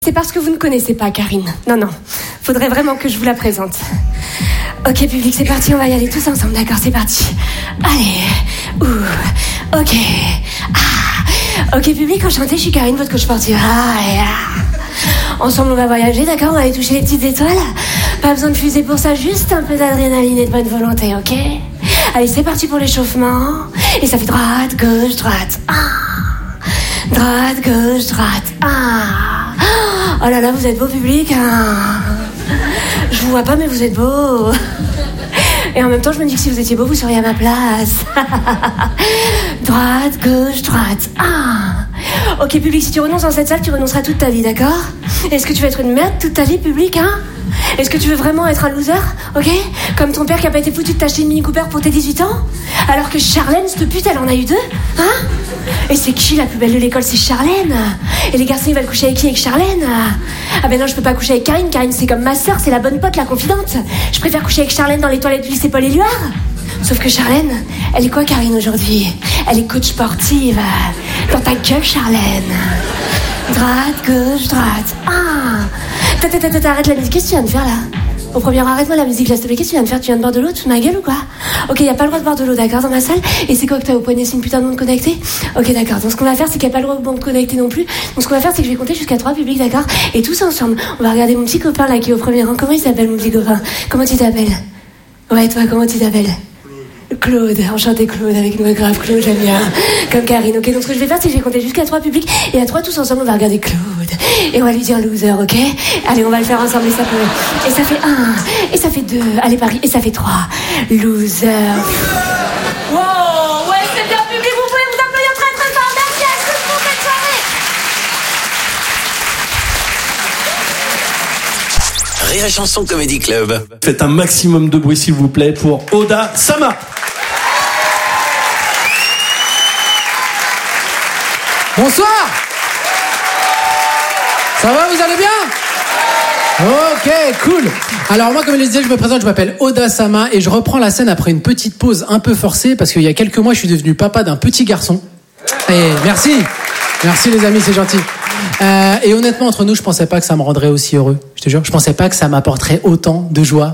C'est parce que vous ne connaissez pas Karine. Non, faudrait vraiment que je vous la présente. Ok public, c'est parti, on va y aller tous ensemble, d'accord, c'est parti. Allez, ok. Ok public, enchanté, je suis Karine, votre coach sportive. Ensemble on va voyager, d'accord, on va aller toucher les petites étoiles. Pas besoin de fusée pour ça, juste un peu d'adrénaline et de bonne volonté, ok? Allez, c'est parti pour l'échauffement. Et ça fait droite, gauche, droite. Droite, gauche, droite. Oh là là, vous êtes beau public. Je vous vois pas, mais vous êtes beau. Et en même temps, je me dis que si vous étiez beau, vous seriez à ma place. Droite, gauche, droite. Ok, public, si tu renonces dans cette salle, tu renonceras toute ta vie, d'accord? Est-ce que tu veux être une merde toute ta vie, public, hein? Est-ce que tu veux vraiment être un loser, ok? Comme ton père qui a pas été foutu de t'acheter une Mini Cooper pour tes 18 ans? Alors que Charlène, cette pute, elle en a eu 2, hein? Et c'est qui la plus belle de l'école? C'est Charlène. Et les garçons, ils veulent coucher avec qui? Avec Charlène? Ah ben non, je peux pas coucher avec Karine. Karine, c'est comme ma sœur, c'est la bonne pote, la confidente. Je préfère coucher avec Charlène dans les toilettes du lycée Paul Éluard. Sauf que Charlène, elle est quoi Karine aujourd'hui? Elle est coach sportive. Dans ta gueule, Charlène. Droite, gauche, droite. Arrête la musique, qu'est-ce que tu viens de faire là? Au premier, arrête-moi la musique là, s'il te plaît, qu'est-ce que tu viens de faire? Tu viens de boire de l'eau, tu te ma gueule ou quoi? Ok, y a pas le droit de boire de l'eau, d'accord, dans ma salle? Et c'est quoi que t'as au poignet? C'est une putain de montre connectée? Ok, d'accord, donc ce qu'on va faire, c'est qu'il y a pas le droit de montre connectée non plus. Donc ce qu'on va faire, c'est que je vais compter jusqu'à 3 publics, d'accord? Et tous ensemble, on va regarder mon petit copain là qui est au premier rang. Comment il s'appelle mon petit copain? Comment tu t'appelles? Ouais, toi, comment tu t'appelles? Claude, enchanté Claude, avec une voix grave, Claude, j'aime bien. Comme Karine, ok? Donc ce que je vais faire, c'est que je vais compter jusqu'à 3 publics. Et à 3, tous ensemble, on va regarder Claude. Et on va lui dire loser, ok? Allez, on va le faire ensemble, et ça peut... Et ça fait 1, et ça fait 2, allez Paris, et ça fait 3. Loser. Wow, ouais, c'est bien public, vous pouvez vous applaudir très très fort. Merci à tous pour cette soirée. Rire et Chanson Comedy Club. Faites un maximum de bruit s'il vous plaît pour Oda Sama. Bonsoir. Ça va, vous allez bien? Ok, cool. Alors moi, comme je le disais, je me présente, je m'appelle Oda Sama et je reprends la scène après une petite pause un peu forcée parce qu'il y a quelques mois, je suis devenu papa d'un petit garçon. Et merci les amis, c'est gentil. Et honnêtement, entre nous, je pensais pas que ça me rendrait aussi heureux. Je te jure, je pensais pas que ça m'apporterait autant de joie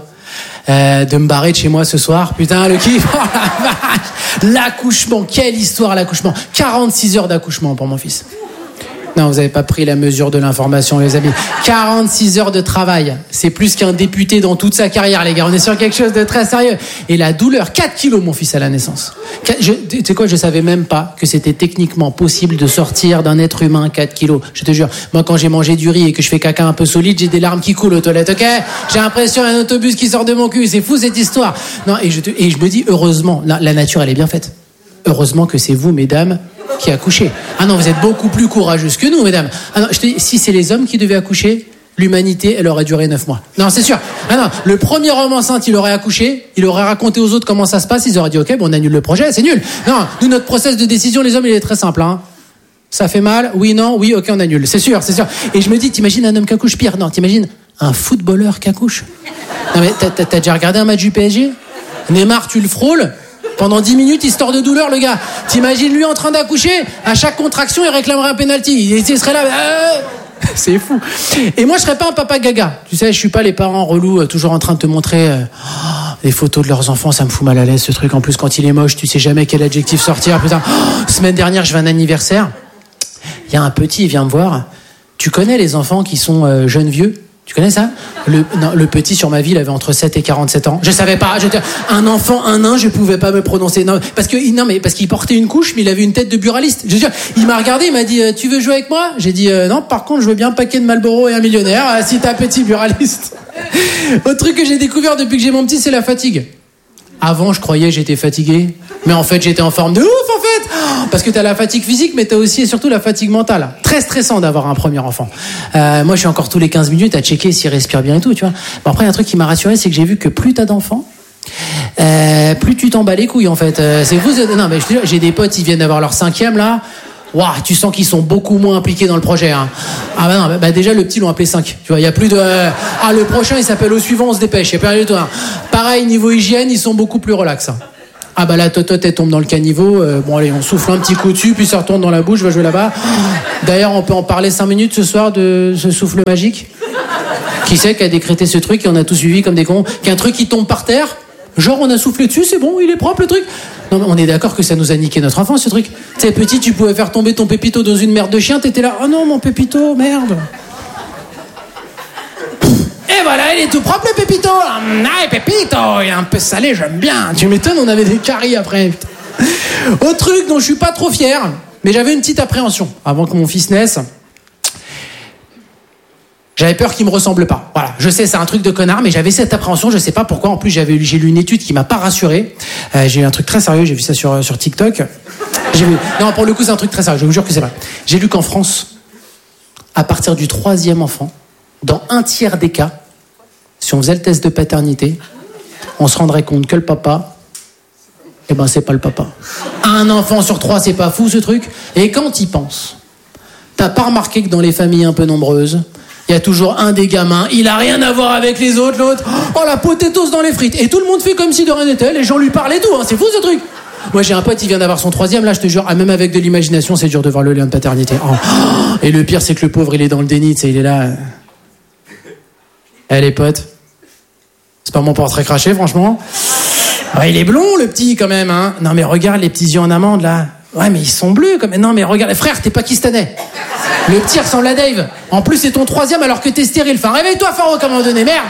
de me barrer de chez moi ce soir. Putain, le kiff. Oh la vache. L'accouchement, quelle histoire l'accouchement. 46 heures d'accouchement pour mon fils. Non, vous avez pas pris la mesure de l'information, les amis. 46 heures de travail. C'est plus qu'un député dans toute sa carrière, les gars. On est sur quelque chose de très sérieux. Et la douleur, 4 kilos, mon fils, à la naissance. Tu sais quoi, je savais même pas que c'était techniquement possible de sortir d'un être humain 4 kilos. Je te jure. Moi, quand j'ai mangé du riz et que je fais caca un peu solide, j'ai des larmes qui coulent aux toilettes, ok? J'ai l'impression d'un autobus qui sort de mon cul. C'est fou, cette histoire. Non, et je me dis, heureusement, la nature, elle est bien faite. Heureusement que c'est vous, mesdames, qui accouchez. Ah non, vous êtes beaucoup plus courageuses que nous, mesdames. Ah non, je te dis, si c'est les hommes qui devaient accoucher, l'humanité, elle aurait duré 9 mois. Non, c'est sûr. Ah non, le premier homme enceinte, il aurait accouché, il aurait raconté aux autres comment ça se passe, ils auraient dit, ok, bon, on annule le projet, c'est nul. Non, nous, notre process de décision, les hommes, il est très simple, hein. Ça fait mal? Oui, non, oui, ok, on annule. C'est sûr. Et je me dis, t'imagines un homme qui accouche? Pire, non, t'imagines un footballeur qui accouche? Non, mais t'as déjà regardé un match du PSG? Neymar, tu le frôles? Pendant 10 minutes, il se tord de douleur, le gars. T'imagines lui en train d'accoucher? À chaque contraction, il réclamarait un penalty. Il serait là. C'est fou. Et moi, je serais pas un papa gaga. Tu sais, je suis pas les parents relous, toujours en train de te montrer des photos de leurs enfants. Ça me fout mal à l'aise, ce truc. En plus, quand il est moche, tu sais jamais quel adjectif sortir. Putain. Semaine dernière, je vais à un anniversaire. Il y a un petit, il vient me voir. Tu connais les enfants qui sont jeunes vieux? Tu connais ça? Le petit sur ma vie, il avait entre 7 et 47 ans. Je savais pas. Un enfant, un nain, je pouvais pas me prononcer. Non, parce qu'il portait une couche, mais il avait une tête de buraliste. Je veux dire, il m'a regardé, il m'a dit, tu veux jouer avec moi? J'ai dit, non, par contre, je veux bien un paquet de Marlboro et un millionnaire, si t'es un petit buraliste. Autre truc que j'ai découvert depuis que j'ai mon petit, c'est la fatigue. Avant, je croyais j'étais fatigué, mais en fait, j'étais en forme de ouf, en fait. Parce que t'as la fatigue physique, mais t'as aussi et surtout la fatigue mentale. Très stressant d'avoir un premier enfant. Moi, je suis encore tous les 15 minutes à checker s'il respire bien et tout, tu vois. Bon, après, un truc qui m'a rassuré, c'est que j'ai vu que plus t'as d'enfants, plus tu t'en bats les couilles, en fait. C'est vous. Non, mais je te dis, j'ai des potes, ils viennent d'avoir leur 5e, là. Waouh, tu sens qu'ils sont beaucoup moins impliqués dans le projet, hein. Ah bah non, bah déjà le petit l'ont appelé 5. Tu vois, il y a plus de le prochain il s'appelle au suivant, on se dépêche. Il y a plus rien du tout, hein. Pareil niveau hygiène, ils sont beaucoup plus relax, hein. Ah bah la totote elle tombe dans le caniveau. Bon allez, on souffle un petit coup dessus, puis ça retourne dans la bouche, va jouer là-bas. D'ailleurs, on peut en parler 5 minutes ce soir de ce souffle magique. Qui c'est qui a décrété ce truc et on a tous suivi comme des cons? Qu'un truc qui tombe par terre, genre on a soufflé dessus, c'est bon, il est propre le truc. Non mais on est d'accord que ça nous a niqué notre enfance ce truc. Tu sais petit, tu pouvais faire tomber ton pépito dans une merde de chien, t'étais là, oh non mon pépito, merde. Et voilà, il est tout propre le pépito. Ah, pépito, il est un peu salé, j'aime bien. Tu m'étonnes, on avait des caries après. Autre truc dont je suis pas trop fier, mais j'avais une petite appréhension avant que mon fils naisse. J'avais peur qu'il me ressemble pas. Voilà, je sais, c'est un truc de connard, mais j'avais cette appréhension, je sais pas pourquoi. En plus, j'ai lu une étude qui m'a pas rassuré. J'ai eu un truc très sérieux, j'ai vu ça sur TikTok. Non, pour le coup, c'est un truc très sérieux, je vous jure que c'est vrai. J'ai lu qu'en France, à partir du 3e enfant, dans 1/3 des cas, si on faisait le test de paternité, on se rendrait compte que le papa, eh ben c'est pas le papa. Un enfant sur 3, c'est pas fou ce truc. Et quand il pense, t'as pas remarqué que dans les familles un peu nombreuses, il y a toujours un des gamins, il a rien à voir avec les autres, l'autre, oh la potatoes dans les frites. Et tout le monde fait comme si de rien n'était, les gens lui parlent et tout, hein, c'est fou ce truc. Moi j'ai un pote, il vient d'avoir son 3e, là je te jure, même avec de l'imagination, c'est dur de voir le lien de paternité. Oh. Et le pire c'est que le pauvre il est dans le déni, tu sais, il est là. Les potes, c'est pas mon portrait craché franchement. Ouais, il est blond le petit quand même, hein. Non mais regarde les petits yeux en amande là. Ouais mais ils sont bleus quand même. Non mais regarde, frère t'es pakistanais. Le petit ressemble à Dave. En plus c'est ton 3e alors que t'es stérile. Enfin réveille-toi Faro à un moment donné, merde.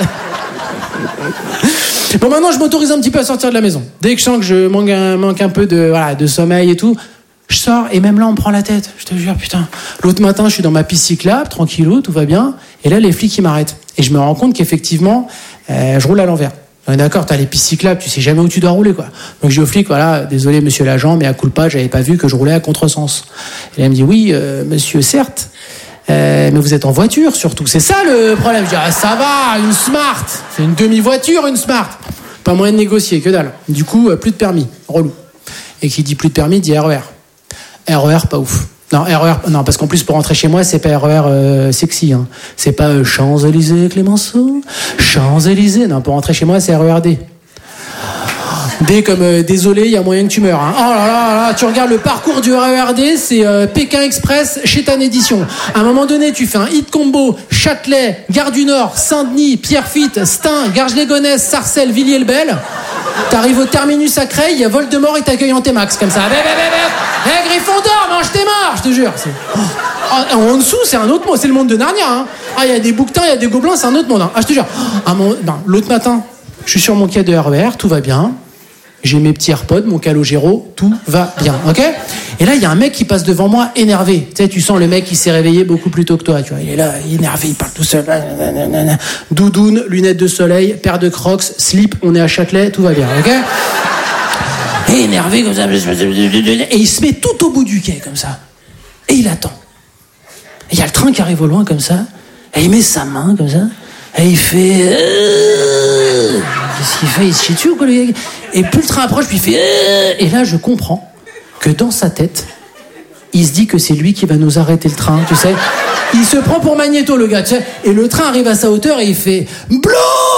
Bon maintenant je m'autorise un petit peu à sortir de la maison. Dès que je sens que je manque un peu de sommeil et tout, je sors et même là on me prend la tête. Je te jure putain. L'autre matin je suis dans ma piste cyclable, tranquillou, tout va bien. Et là les flics ils m'arrêtent. Et je me rends compte qu'effectivement je roule à l'envers. D'accord, t'as les pistes cyclables, tu sais jamais où tu dois rouler, quoi. Donc je dis au flic, voilà, désolé monsieur l'agent, mais à culpa, j'avais pas vu que je roulais à contresens. Et là, il me dit, oui, monsieur, certes, mais vous êtes en voiture, surtout. C'est ça le problème. Je dis, ah, ça va, une Smart. C'est une demi-voiture, une Smart. Pas moyen de négocier, que dalle. Du coup, plus de permis, relou. Et qui dit plus de permis, dit RER. RER, pas ouf. Non, RER, non, parce qu'en plus, pour rentrer chez moi, c'est pas RER sexy, hein. C'est pas Champs-Élysées, Clémenceau. Champs-Élysées. Non, pour rentrer chez moi, c'est RERD. D comme désolé, il y a moyen que tu meurs, hein. Oh là là là, tu regardes le parcours du RERD, c'est Pékin Express, Chétan Édition. À un moment donné, tu fais un hit combo, Châtelet, Gare du Nord, Saint-Denis, Pierrefitte, Stein, Garges-les-Gonesse, Sarcelles, Villiers-le-Bel. T'arrives au terminus à Creil, il y a Voldemort et t'accueille en T-Max, comme ça. Gryffondor, mange tes morts, je te jure. En dessous, c'est un autre monde, c'est le monde de Narnia, hein. Ah, il y a des bouquetins, il y a des gobelins, c'est un autre monde, hein. Ah, je te jure. Non, l'autre matin, je suis sur mon quai de RER, tout va bien. J'ai mes petits AirPods, mon Calogero, tout va bien, ok? Et là, il y a un mec qui passe devant moi, énervé. Tu sais, tu sens le mec qui s'est réveillé beaucoup plus tôt que toi, tu vois. Il est là, énervé, il parle tout seul. Doudoune, lunettes de soleil, paire de Crocs, slip, on est à Châtelet, tout va bien, ok? Et énervé comme ça. Et il se met tout au bout du quai, comme ça. Et il attend. Et il y a le train qui arrive au loin, comme ça. Et il met sa main, comme ça. Et il fait... Qu'est-ce qu'il fait? Il se chie dessus ou quoi, le gars? Et plus le train approche, puis il fait... Et là, je comprends que dans sa tête, il se dit que c'est lui qui va nous arrêter le train, tu sais. Il se prend pour Magnéto, le gars, tu sais. Et le train arrive à sa hauteur et il fait... Blocus!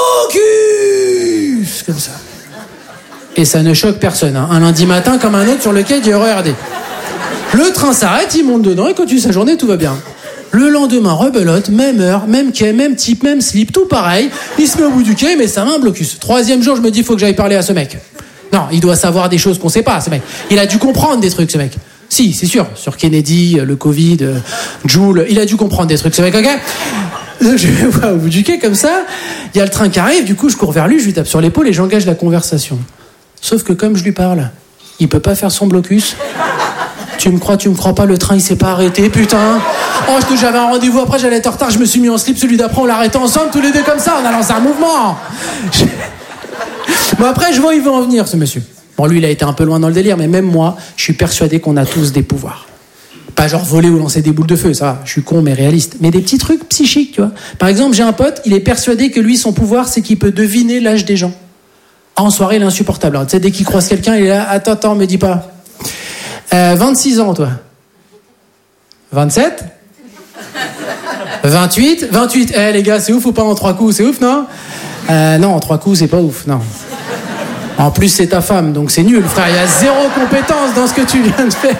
Comme ça. Et ça ne choque personne, hein. Un lundi matin comme un autre sur le quai du RERD. Le train s'arrête, il monte dedans et continue sa journée, tout va bien. Le lendemain, rebelote, même heure, même quai, même type, même slip, tout pareil. Il se met au bout du quai, mais ça met un blocus. 3e jour, je me dis, faut que j'aille parler à ce mec. Non, il doit savoir des choses qu'on sait pas, ce mec. Il a dû comprendre des trucs, ce mec. Si, c'est sûr. Sur Kennedy, le Covid, Joule, il a dû comprendre des trucs, ce mec, ok? Je vais voir au bout du quai, comme ça. Il y a le train qui arrive, du coup, je cours vers lui, je lui tape sur l'épaule et j'engage la conversation. Sauf que comme je lui parle, il peut pas faire son blocus. Tu me crois pas, le train il s'est pas arrêté, putain. Oh, j'avais un rendez-vous après, j'allais être en retard, je me suis mis en slip, celui d'après on l'a arrêté ensemble, tous les deux comme ça, on a lancé un mouvement. Bon après, je vois où il veut en venir, ce monsieur. Bon, lui il a été un peu loin dans le délire, mais même moi, je suis persuadé qu'on a tous des pouvoirs. Pas genre voler ou lancer des boules de feu, ça va, je suis con mais réaliste. Mais des petits trucs psychiques, tu vois. Par exemple, j'ai un pote, il est persuadé que lui, son pouvoir, c'est qu'il peut deviner l'âge des gens. En soirée, il est insupportable. Alors, tu sais, dès qu'il croise quelqu'un, il est là, attends, me dis pas. 26 ans, toi. 27 28 Eh les gars, c'est ouf ou pas en 3 coups? C'est ouf, non? Non, en 3 coups, c'est pas ouf, non. En plus, c'est ta femme, donc c'est nul, frère. Il y a zéro compétence dans ce que tu viens de faire.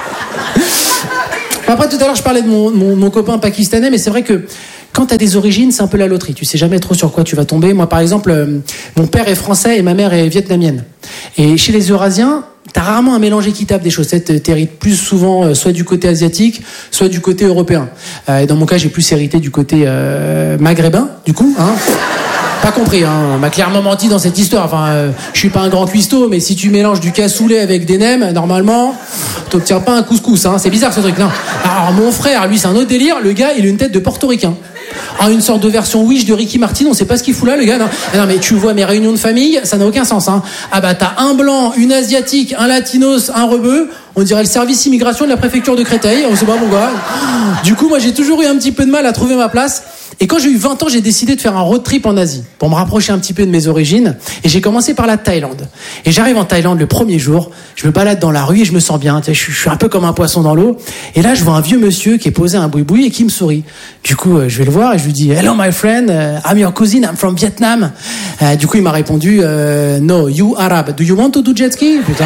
Après, tout à l'heure, je parlais de mon copain pakistanais, mais c'est vrai que quand t'as des origines, c'est un peu la loterie. Tu sais jamais trop sur quoi tu vas tomber. Moi, par exemple, mon père est français et ma mère est vietnamienne. Et chez les Eurasiens, t'as rarement un mélange équitable des choses. T'hérites plus souvent soit du côté asiatique, soit du côté européen. Et dans mon cas, j'ai plus hérité du côté maghrébin, du coup. Hein. Pas compris, hein. On m'a clairement menti dans cette histoire. Enfin, je suis pas un grand cuistot, mais si tu mélanges du cassoulet avec des nems, normalement, t'obtiens pas un couscous, hein. C'est bizarre ce truc, non. Alors, mon frère, lui, c'est un autre délire. Le gars, il a une tête de portoricain. Ah, une sorte de version Wish de Ricky Martin, on sait pas ce qu'il fout là, le gars, non. Non, mais tu vois mes réunions de famille, ça n'a aucun sens, hein. Ah bah, t'as un blanc, une asiatique, un latinos, un rebeu. On dirait le service immigration de la préfecture de Créteil. On sait pas pourquoi. Du coup, moi, j'ai toujours eu un petit peu de mal à trouver ma place. Et quand j'ai eu 20 ans, j'ai décidé de faire un road trip en Asie pour me rapprocher un petit peu de mes origines. Et j'ai commencé par la Thaïlande. Et j'arrive en Thaïlande le premier jour. Je me balade dans la rue et je me sens bien. Tu sais, je suis un peu comme un poisson dans l'eau. Et là, je vois un vieux monsieur qui est posé un boui-boui et qui me sourit. Du coup, je vais le voir et je lui dis « Hello, my friend. I'm your cousin. I'm from Vietnam. » Du coup, il m'a répondu « No, you Arab. Do you want to do jet ski ?» Putain...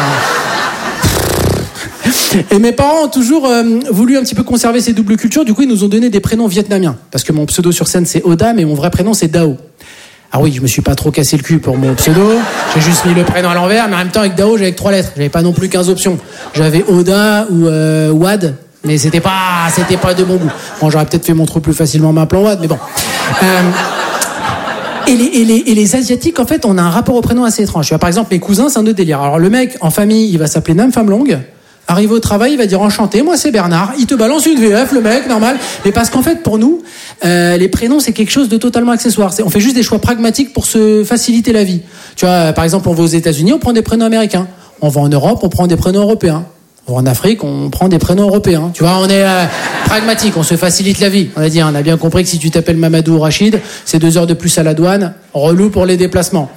Et mes parents ont toujours voulu un petit peu conserver ces doubles cultures. Du coup, ils nous ont donné des prénoms vietnamiens. Parce que mon pseudo sur scène, c'est Oda, mais mon vrai prénom, c'est Dao. Ah oui, je me suis pas trop cassé le cul pour mon pseudo. J'ai juste mis le prénom à l'envers, mais en même temps, avec Dao, j'avais que 3 lettres. J'avais pas non plus 15 options. J'avais Oda ou Wad, mais c'était pas de bon goût. Bon, j'aurais peut-être fait mon trou plus facilement m'appelant Wad, mais bon. Et les Asiatiques, en fait, on a un rapport au prénom assez étrange. Tu vois, par exemple, mes cousins, c'est un autre délire. Alors, le mec, en famille, il va s'appeler Nam Femme Longue. Arrivé au travail, il va dire enchanté, moi c'est Bernard. Il te balance une VF, le mec, normal. Mais parce qu'en fait, pour nous, les prénoms, c'est quelque chose de totalement accessoire. On fait juste des choix pragmatiques pour se faciliter la vie. Tu vois, par exemple, on va aux États-Unis, on prend des prénoms américains. On va en Europe, on prend des prénoms européens. On va en Afrique, on prend des prénoms européens. Tu vois, on est pragmatique, on se facilite la vie. On a dit, on a bien compris que si tu t'appelles Mamadou ou Rachid, c'est 2 heures de plus à la douane, relou pour les déplacements.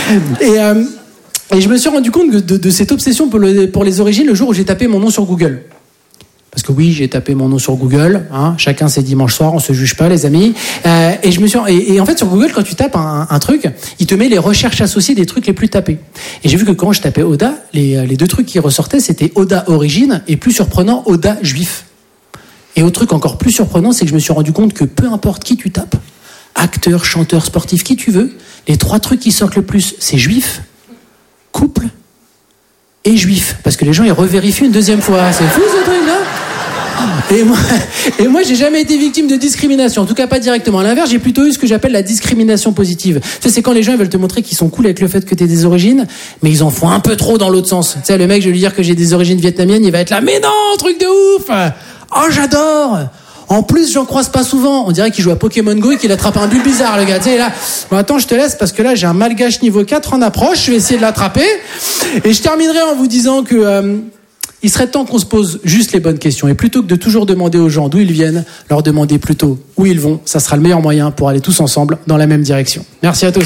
Et je me suis rendu compte de cette obsession pour les origines le jour où j'ai tapé mon nom sur Google. Parce que oui, j'ai tapé mon nom sur Google. Hein, chacun ses dimanches soirs, on se juge pas, les amis. Et en fait, sur Google, quand tu tapes un truc, il te met les recherches associées des trucs les plus tapés. Et j'ai vu que quand je tapais Oda, les 2 trucs qui ressortaient, c'était Oda origine et plus surprenant, Oda juif. Et autre truc encore plus surprenant, c'est que je me suis rendu compte que peu importe qui tu tapes, acteur, chanteur, sportif, qui tu veux, les 3 trucs qui sortent le plus, c'est juif, couple et juif, parce que les gens ils revérifient une 2e fois. C'est fou ce truc là. Et moi j'ai jamais été victime de discrimination, en tout cas pas directement. À l'inverse, j'ai plutôt eu ce que j'appelle la discrimination positive. Tu sais, c'est quand les gens ils veulent te montrer qu'ils sont cool avec le fait que t'aies des origines, mais ils en font un peu trop dans l'autre sens. Tu sais, le mec, je vais lui dire que j'ai des origines vietnamiennes, il va être là, mais non, truc de ouf. Oh, j'adore. En plus, j'en croise pas souvent. On dirait qu'il joue à Pokémon Go et qu'il attrape un bulle bizarre, le gars. Tu sais, là, bon, attends, je te laisse parce que là, j'ai un malgache niveau 4 en approche. Je vais essayer de l'attraper. Et je terminerai en vous disant que il serait temps qu'on se pose juste les bonnes questions. Et plutôt que de toujours demander aux gens d'où ils viennent, leur demander plutôt où ils vont. Ça sera le meilleur moyen pour aller tous ensemble dans la même direction. Merci à tous.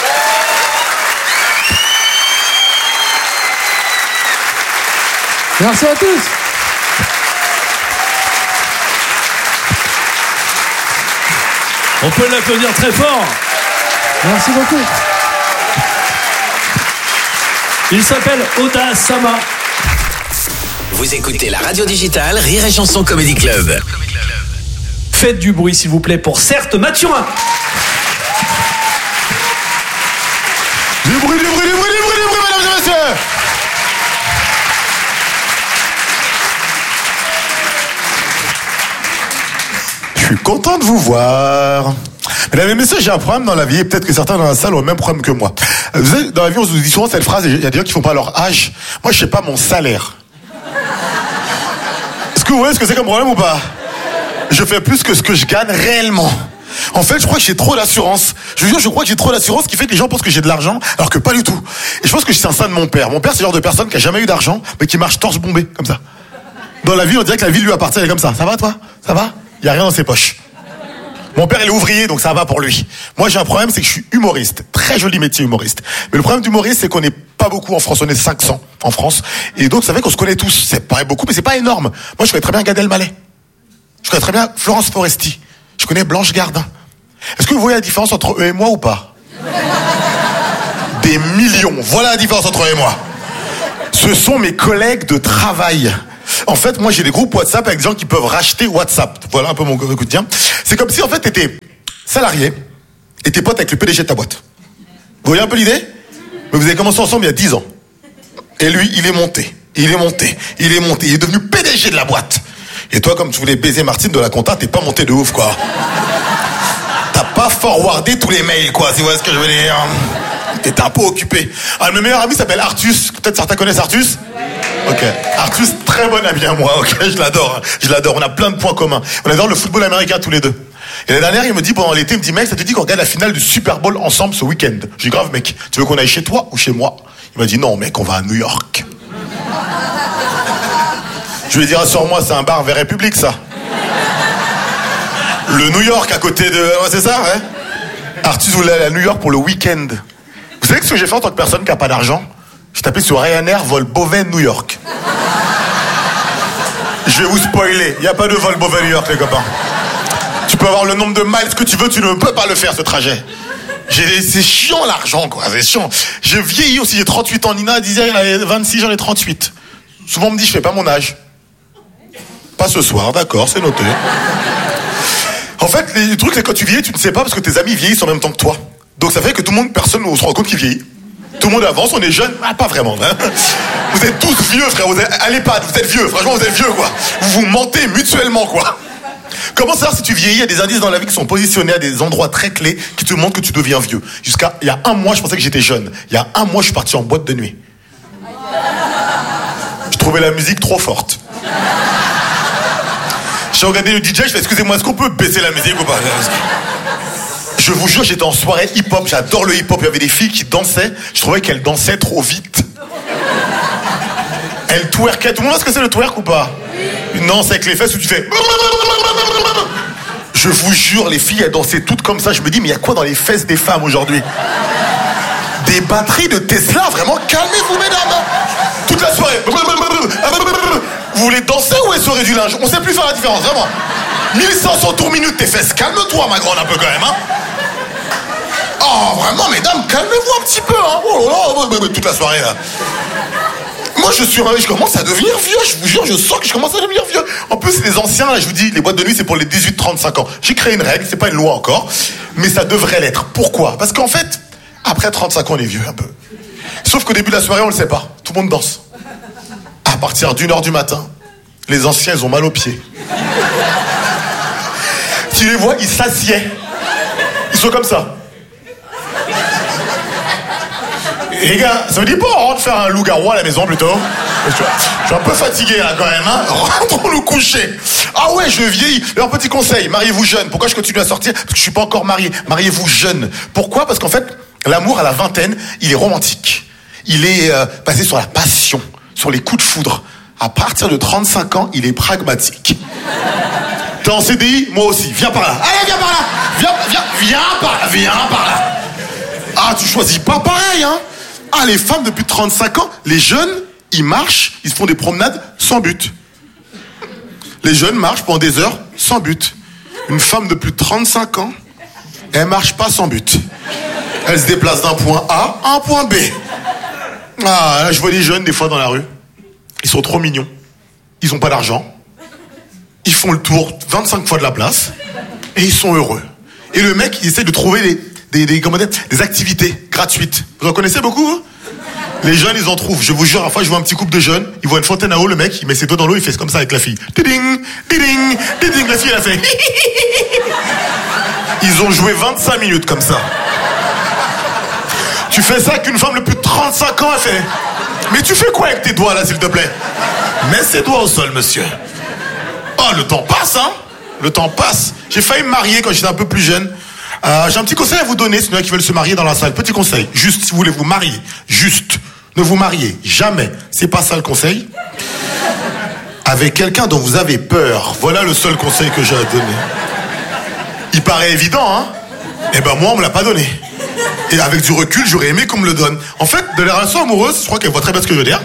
Merci à tous. On peut l'applaudir très fort. Merci beaucoup. Il s'appelle Oda Sama. Vous écoutez la radio digitale Rire et Chanson Comedy Club. Faites du bruit, s'il vous plaît, pour Certes Mathurin. Du bruit, mesdames et messieurs. Je suis content de vous voir. Mesdames et messieurs, j'ai un problème dans la vie et peut-être que certains dans la salle ont le même problème que moi. Vous savez, dans la vie, on se dit souvent cette phrase, il y a des gens qui font pas leur âge. Moi, je sais pas mon salaire. Est-ce que vous voyez ce que c'est comme problème ou pas? Je fais plus que ce que je gagne réellement. En fait, je crois que j'ai trop d'assurance. Je vous jure, je crois que j'ai trop d'assurance, ce qui fait que les gens pensent que j'ai de l'argent, alors que pas du tout. Et je pense que c'est un ça de mon père. Mon père, c'est le genre de personne qui a jamais eu d'argent, mais qui marche torse bombé, comme ça. Dans la vie, on dirait que la vie lui appartient, elle est comme ça. Ça va, toi? Ça va? Il y a rien dans ses poches. Mon père, il est ouvrier, donc ça va pour lui. Moi, j'ai un problème, c'est que je suis humoriste. Très joli métier, humoriste. Mais le problème d'humoriste, c'est qu'on n'est pas beaucoup en France. On est 500 en France. Et donc, ça fait qu'on se connaît tous. C'est pas beaucoup, mais c'est pas énorme. Moi, je connais très bien Gad Elmaleh. Je connais très bien Florence Foresti. Je connais Blanche Gardin. Est-ce que vous voyez la différence entre eux et moi ou pas? Des millions. Voilà la différence entre eux et moi. Ce sont mes collègues de travail. En fait, moi, j'ai des groupes WhatsApp avec des gens qui peuvent racheter WhatsApp. Voilà un peu mon quotidien. C'est comme si, en fait, t'étais salarié et t'es pote avec le PDG de ta boîte. Vous voyez un peu l'idée? Mais vous avez commencé ensemble il y a 10 ans. Et lui, il est monté. Il est devenu PDG de la boîte. Et toi, comme tu voulais baiser Martine de la compta, t'es pas monté de ouf, quoi. T'as pas forwardé tous les mails, quoi, si vous voyez ce que je veux dire. T'étais un peu occupé. Alors, mon meilleur ami s'appelle Artus. Peut-être certains connaissent Artus? Ok. Artus, très bon ami à moi, ok, je l'adore. On a plein de points communs. On adore le football américain tous les deux. Et l'année dernière, il me dit, pendant l'été, il me dit, mec, ça te dit qu'on regarde la finale du Super Bowl ensemble ce week-end? J'ai dit, grave, mec, tu veux qu'on aille chez toi ou chez moi? Il m'a dit, non, mec, on va à New York. Je lui ai dit, rassure-moi, c'est un bar vers République, ça. Le New York à côté de... Ouais, c'est ça, ouais. Artus voulait aller à New York pour le week-end. Vous savez ce que j'ai fait en tant que personne qui n'a pas d'argent? J'ai tapé sur Ryanair, vol Beauvais-New York. Je vais vous spoiler, il n'y a pas de vol Beauvais-New York, les copains. Tu peux avoir le nombre de miles que tu veux, tu ne peux pas le faire, ce trajet. C'est chiant l'argent, quoi, c'est chiant. J'ai vieilli aussi, j'ai 38 ans. Nina disait, elle avait 26, j'en ai 38. Souvent on me dit, je fais pas mon âge. Pas ce soir, d'accord, c'est noté. En fait, le truc, c'est que quand tu vieillis, tu ne sais pas parce que tes amis vieillissent en même temps que toi. Donc ça fait que tout le monde, personne ne se rend compte qu'il vieillit. Tout le monde avance, on est jeune. Ah, pas vraiment, hein. Vous êtes tous vieux, frère. Vous êtes à l'EHPAD, vous êtes vieux. Franchement, vous êtes vieux, quoi. Vous vous mentez mutuellement, quoi. Comment savoir si tu vieillis? Il y a des indices dans la vie qui sont positionnés à des endroits très clés qui te montrent que tu deviens vieux. Jusqu'à il y a un mois, je pensais que j'étais jeune. Il y a un mois, je suis parti en boîte de nuit. Je trouvais la musique trop forte. J'ai regardé le DJ, je fais, excusez-moi, est-ce qu'on peut baisser la musique ou pas? Je vous jure, j'étais en soirée hip-hop, j'adore le hip-hop. Il y avait des filles qui dansaient, je trouvais qu'elles dansaient trop vite. Elles twerkaient. Tout le monde voit ce que c'est le twerk ou pas? Une danse avec les fesses où tu fais... Je vous jure, les filles, elles dansaient toutes comme ça. Je me dis, mais il y a quoi dans les fesses des femmes aujourd'hui? Des batteries de Tesla, vraiment, calmez-vous, mesdames. Toute la soirée. Vous voulez danser ou essorer du linge? On sait plus faire la différence, vraiment. 1500 tours minute tes fesses. Calme-toi, ma grande, un peu quand même, hein. Oh, vraiment, mesdames, calmez-vous un petit peu, hein. Oh là là, toute la soirée, là. Moi, je commence à devenir vieux, je vous jure, je sens que je commence à devenir vieux. En plus, les anciens, là, je vous dis, les boîtes de nuit, c'est pour les 18-35 ans. J'ai créé une règle, c'est pas une loi encore, mais ça devrait l'être. Pourquoi? Parce qu'en fait, après 35 ans, on est vieux, un peu. Sauf qu'au début de la soirée, on le sait pas. Tout le monde danse. À partir d'1h du matin, les anciens, ils ont mal aux pieds. Tu les vois, ils s'assiedent. Ils sont comme ça. Et les gars, ça me dit pas on rentre faire un loup-garou à la maison plutôt? Je suis un peu fatigué là quand même, hein. Rentrons nous coucher. Ah ouais, je vieillis. Alors petit conseil, mariez-vous jeune. Pourquoi je continue à sortir? Parce que je suis pas encore marié. Mariez-vous jeune. Pourquoi? Parce qu'en fait, l'amour à la vingtaine, il est romantique. Il est basé sur la passion, sur les coups de foudre. À partir de 35 ans, il est pragmatique. T'es en CDI? Moi aussi. Viens par là. Allez, viens par là. Viens par là. Ah, tu choisis pas pareil, hein. Ah, les femmes depuis 35 ans, les jeunes, ils marchent, ils se font des promenades sans but. Les jeunes marchent pendant des heures sans but. Une femme de plus de 35 ans, elle marche pas sans but. Elle se déplace d'un point A à un point B. Ah, là, je vois des jeunes des fois dans la rue. Ils sont trop mignons. Ils ont pas d'argent. Ils font le tour 25 fois de la place. Et ils sont heureux. Et le mec, il essaie de trouver des activités gratuites. Vous en connaissez beaucoup, vous? Les jeunes, ils en trouvent. Je vous jure, à la fois, je vois un petit couple de jeunes. Ils voient une fontaine à eau, le mec, il met ses doigts dans l'eau, il fait comme ça avec la fille. Tiding, tiding, tiding. La fille, elle a fait. Ils ont joué 25 minutes comme ça. Tu fais ça qu'une femme de plus de 35 ans a fait. Mais tu fais quoi avec tes doigts, là, s'il te plaît? Mets ses doigts au sol, monsieur. Oh, le temps passe, hein? Le temps passe. J'ai failli me marier quand j'étais un peu plus jeune. J'ai un petit conseil à vous donner, si il y en a qui veulent se marier dans la salle. Petit conseil, juste si vous voulez vous marier, juste, ne vous mariez jamais. C'est pas ça le conseil. Avec quelqu'un dont vous avez peur. Voilà le seul conseil que j'ai à donner. Il paraît évident, hein? Eh ben moi, on me l'a pas donné. Et avec du recul, j'aurais aimé qu'on me le donne. En fait, de la relation amoureuse, je crois qu'elle voit très bien ce que je veux dire.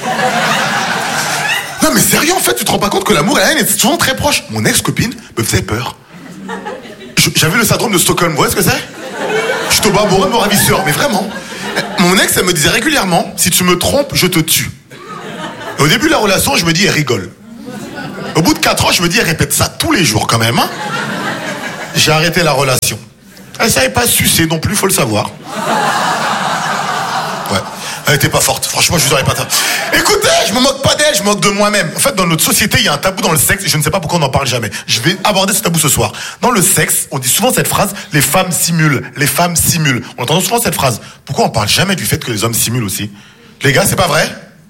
Non mais sérieux, en fait, tu te rends pas compte que l'amour et la haine est souvent très proche. Mon ex-copine me faisait peur. J'avais le syndrome de Stockholm, vous voyez ce que c'est? Je suis tombé amoureux de mon ravisseur, mais vraiment. Mon ex, elle me disait régulièrement, si tu me trompes, je te tue. Et au début de la relation, je me dis, elle rigole. Au bout de 4 ans, je me dis, elle répète ça tous les jours quand même. Hein. J'ai arrêté la relation. Elle savait pas sucer non plus, faut le savoir. Ouais. Elle était pas forte. Franchement, je vous aurais pas ça. Écoutez, je me moque pas d'elle, je me moque de moi-même. En fait, dans notre société, il y a un tabou dans le sexe, et je ne sais pas pourquoi on n'en parle jamais. Je vais aborder ce tabou ce soir. Dans le sexe, on dit souvent cette phrase, les femmes simulent, les femmes simulent. On entend souvent cette phrase. Pourquoi on parle jamais du fait que les hommes simulent aussi? Les gars, c'est pas vrai?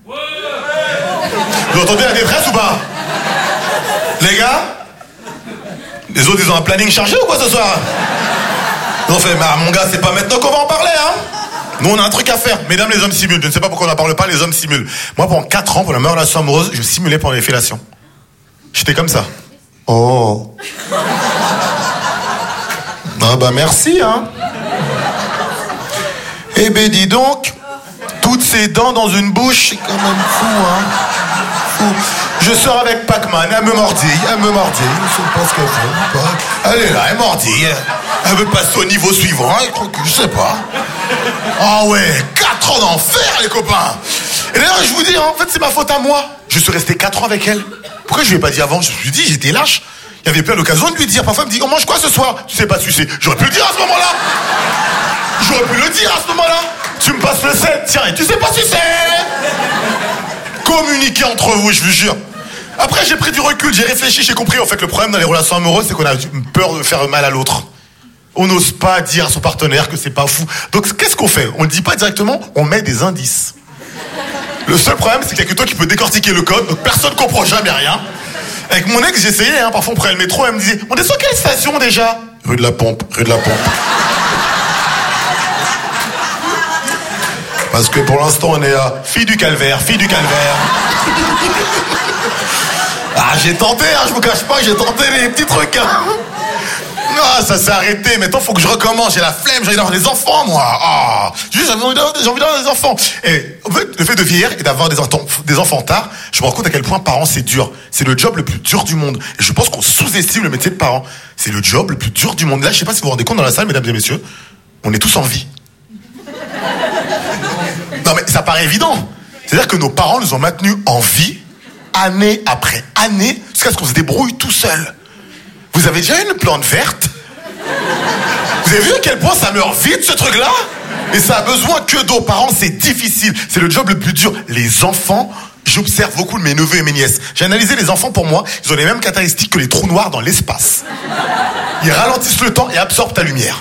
Vous entendez la détresse ou pas? Les gars? Les autres, ils ont un planning chargé ou quoi ce soir? Non, fait, bah, mon gars, c'est pas maintenant qu'on va en parler, hein? Nous, on a un truc à faire. Mesdames, les hommes simulent. Je ne sais pas pourquoi on n'en parle pas, les hommes simulent. Moi, pendant 4 ans, pour la meilleure relation amoureuse, je simulais pendant les fellations. J'étais comme ça. Oh. Ah bah merci, hein. Eh ben dis donc, toutes ces dents dans une bouche, c'est quand même fou, hein. Fou. Je sors avec Pac-Man, elle me mordille, je sais pas ce qu'elle fait. Elle est là, elle mordille. Elle veut passer au niveau suivant, je sais pas. Ah ouais, 4 ans d'enfer, les copains. Et d'ailleurs, je vous dis, en fait, c'est ma faute à moi. Je suis resté 4 ans avec elle. Pourquoi je lui ai pas dit avant? Je me suis dit, j'étais lâche. Il y avait plein d'occasions de lui dire. Parfois, elle me dit, on mange quoi ce soir? Tu sais pas sucer. J'aurais pu le dire à ce moment-là. J'aurais pu le dire à ce moment-là. Tu me passes le sel. Tiens, et tu sais pas sucer. Communiquez entre vous, je vous jure. Après, j'ai pris du recul, j'ai réfléchi, j'ai compris. En fait, le problème dans les relations amoureuses, c'est qu'on a peur de faire mal à l'autre. On n'ose pas dire à son partenaire que c'est pas fou. Donc, qu'est-ce qu'on fait? On le dit pas directement, on met des indices. Le seul problème, c'est qu'il y a que toi qui peux décortiquer le code, donc personne ne comprend jamais rien. Avec mon ex, j'essayais, hein, parfois on prenait le métro, elle me disait, on est sur quelle station déjà? Rue de la Pompe, rue de la Pompe. Parce que pour l'instant, on est à Fille du Calvaire, Fille du Calvaire. Ah, j'ai tenté, hein, je vous cache pas, j'ai tenté les petits trucs, hein. Ah, ça s'est arrêté, maintenant faut que je recommence, j'ai la flemme, j'ai envie d'avoir des enfants, moi. Ah, juste, j'ai envie d'avoir des enfants. Et en fait, le fait de vieillir et d'avoir des enfants tard, je me rends compte à quel point parents c'est dur. C'est le job le plus dur du monde. Et je pense qu'on sous-estime le métier de parent. C'est le job le plus dur du monde. Là, je sais pas si vous vous rendez compte dans la salle, mesdames et messieurs, on est tous en vie. Non mais ça paraît évident. C'est-à-dire que nos parents nous ont maintenus en vie, année après année, jusqu'à ce qu'on se débrouille tout seul. Vous avez déjà une plante verte? Vous avez vu à quel point ça meurt vite, ce truc-là? Et ça a besoin que d'eau. Parents, c'est difficile. C'est le job le plus dur. Les enfants, j'observe beaucoup de mes neveux et mes nièces. J'ai analysé les enfants, pour moi, ils ont les mêmes caractéristiques que les trous noirs dans l'espace. Ils ralentissent le temps et absorbent ta lumière.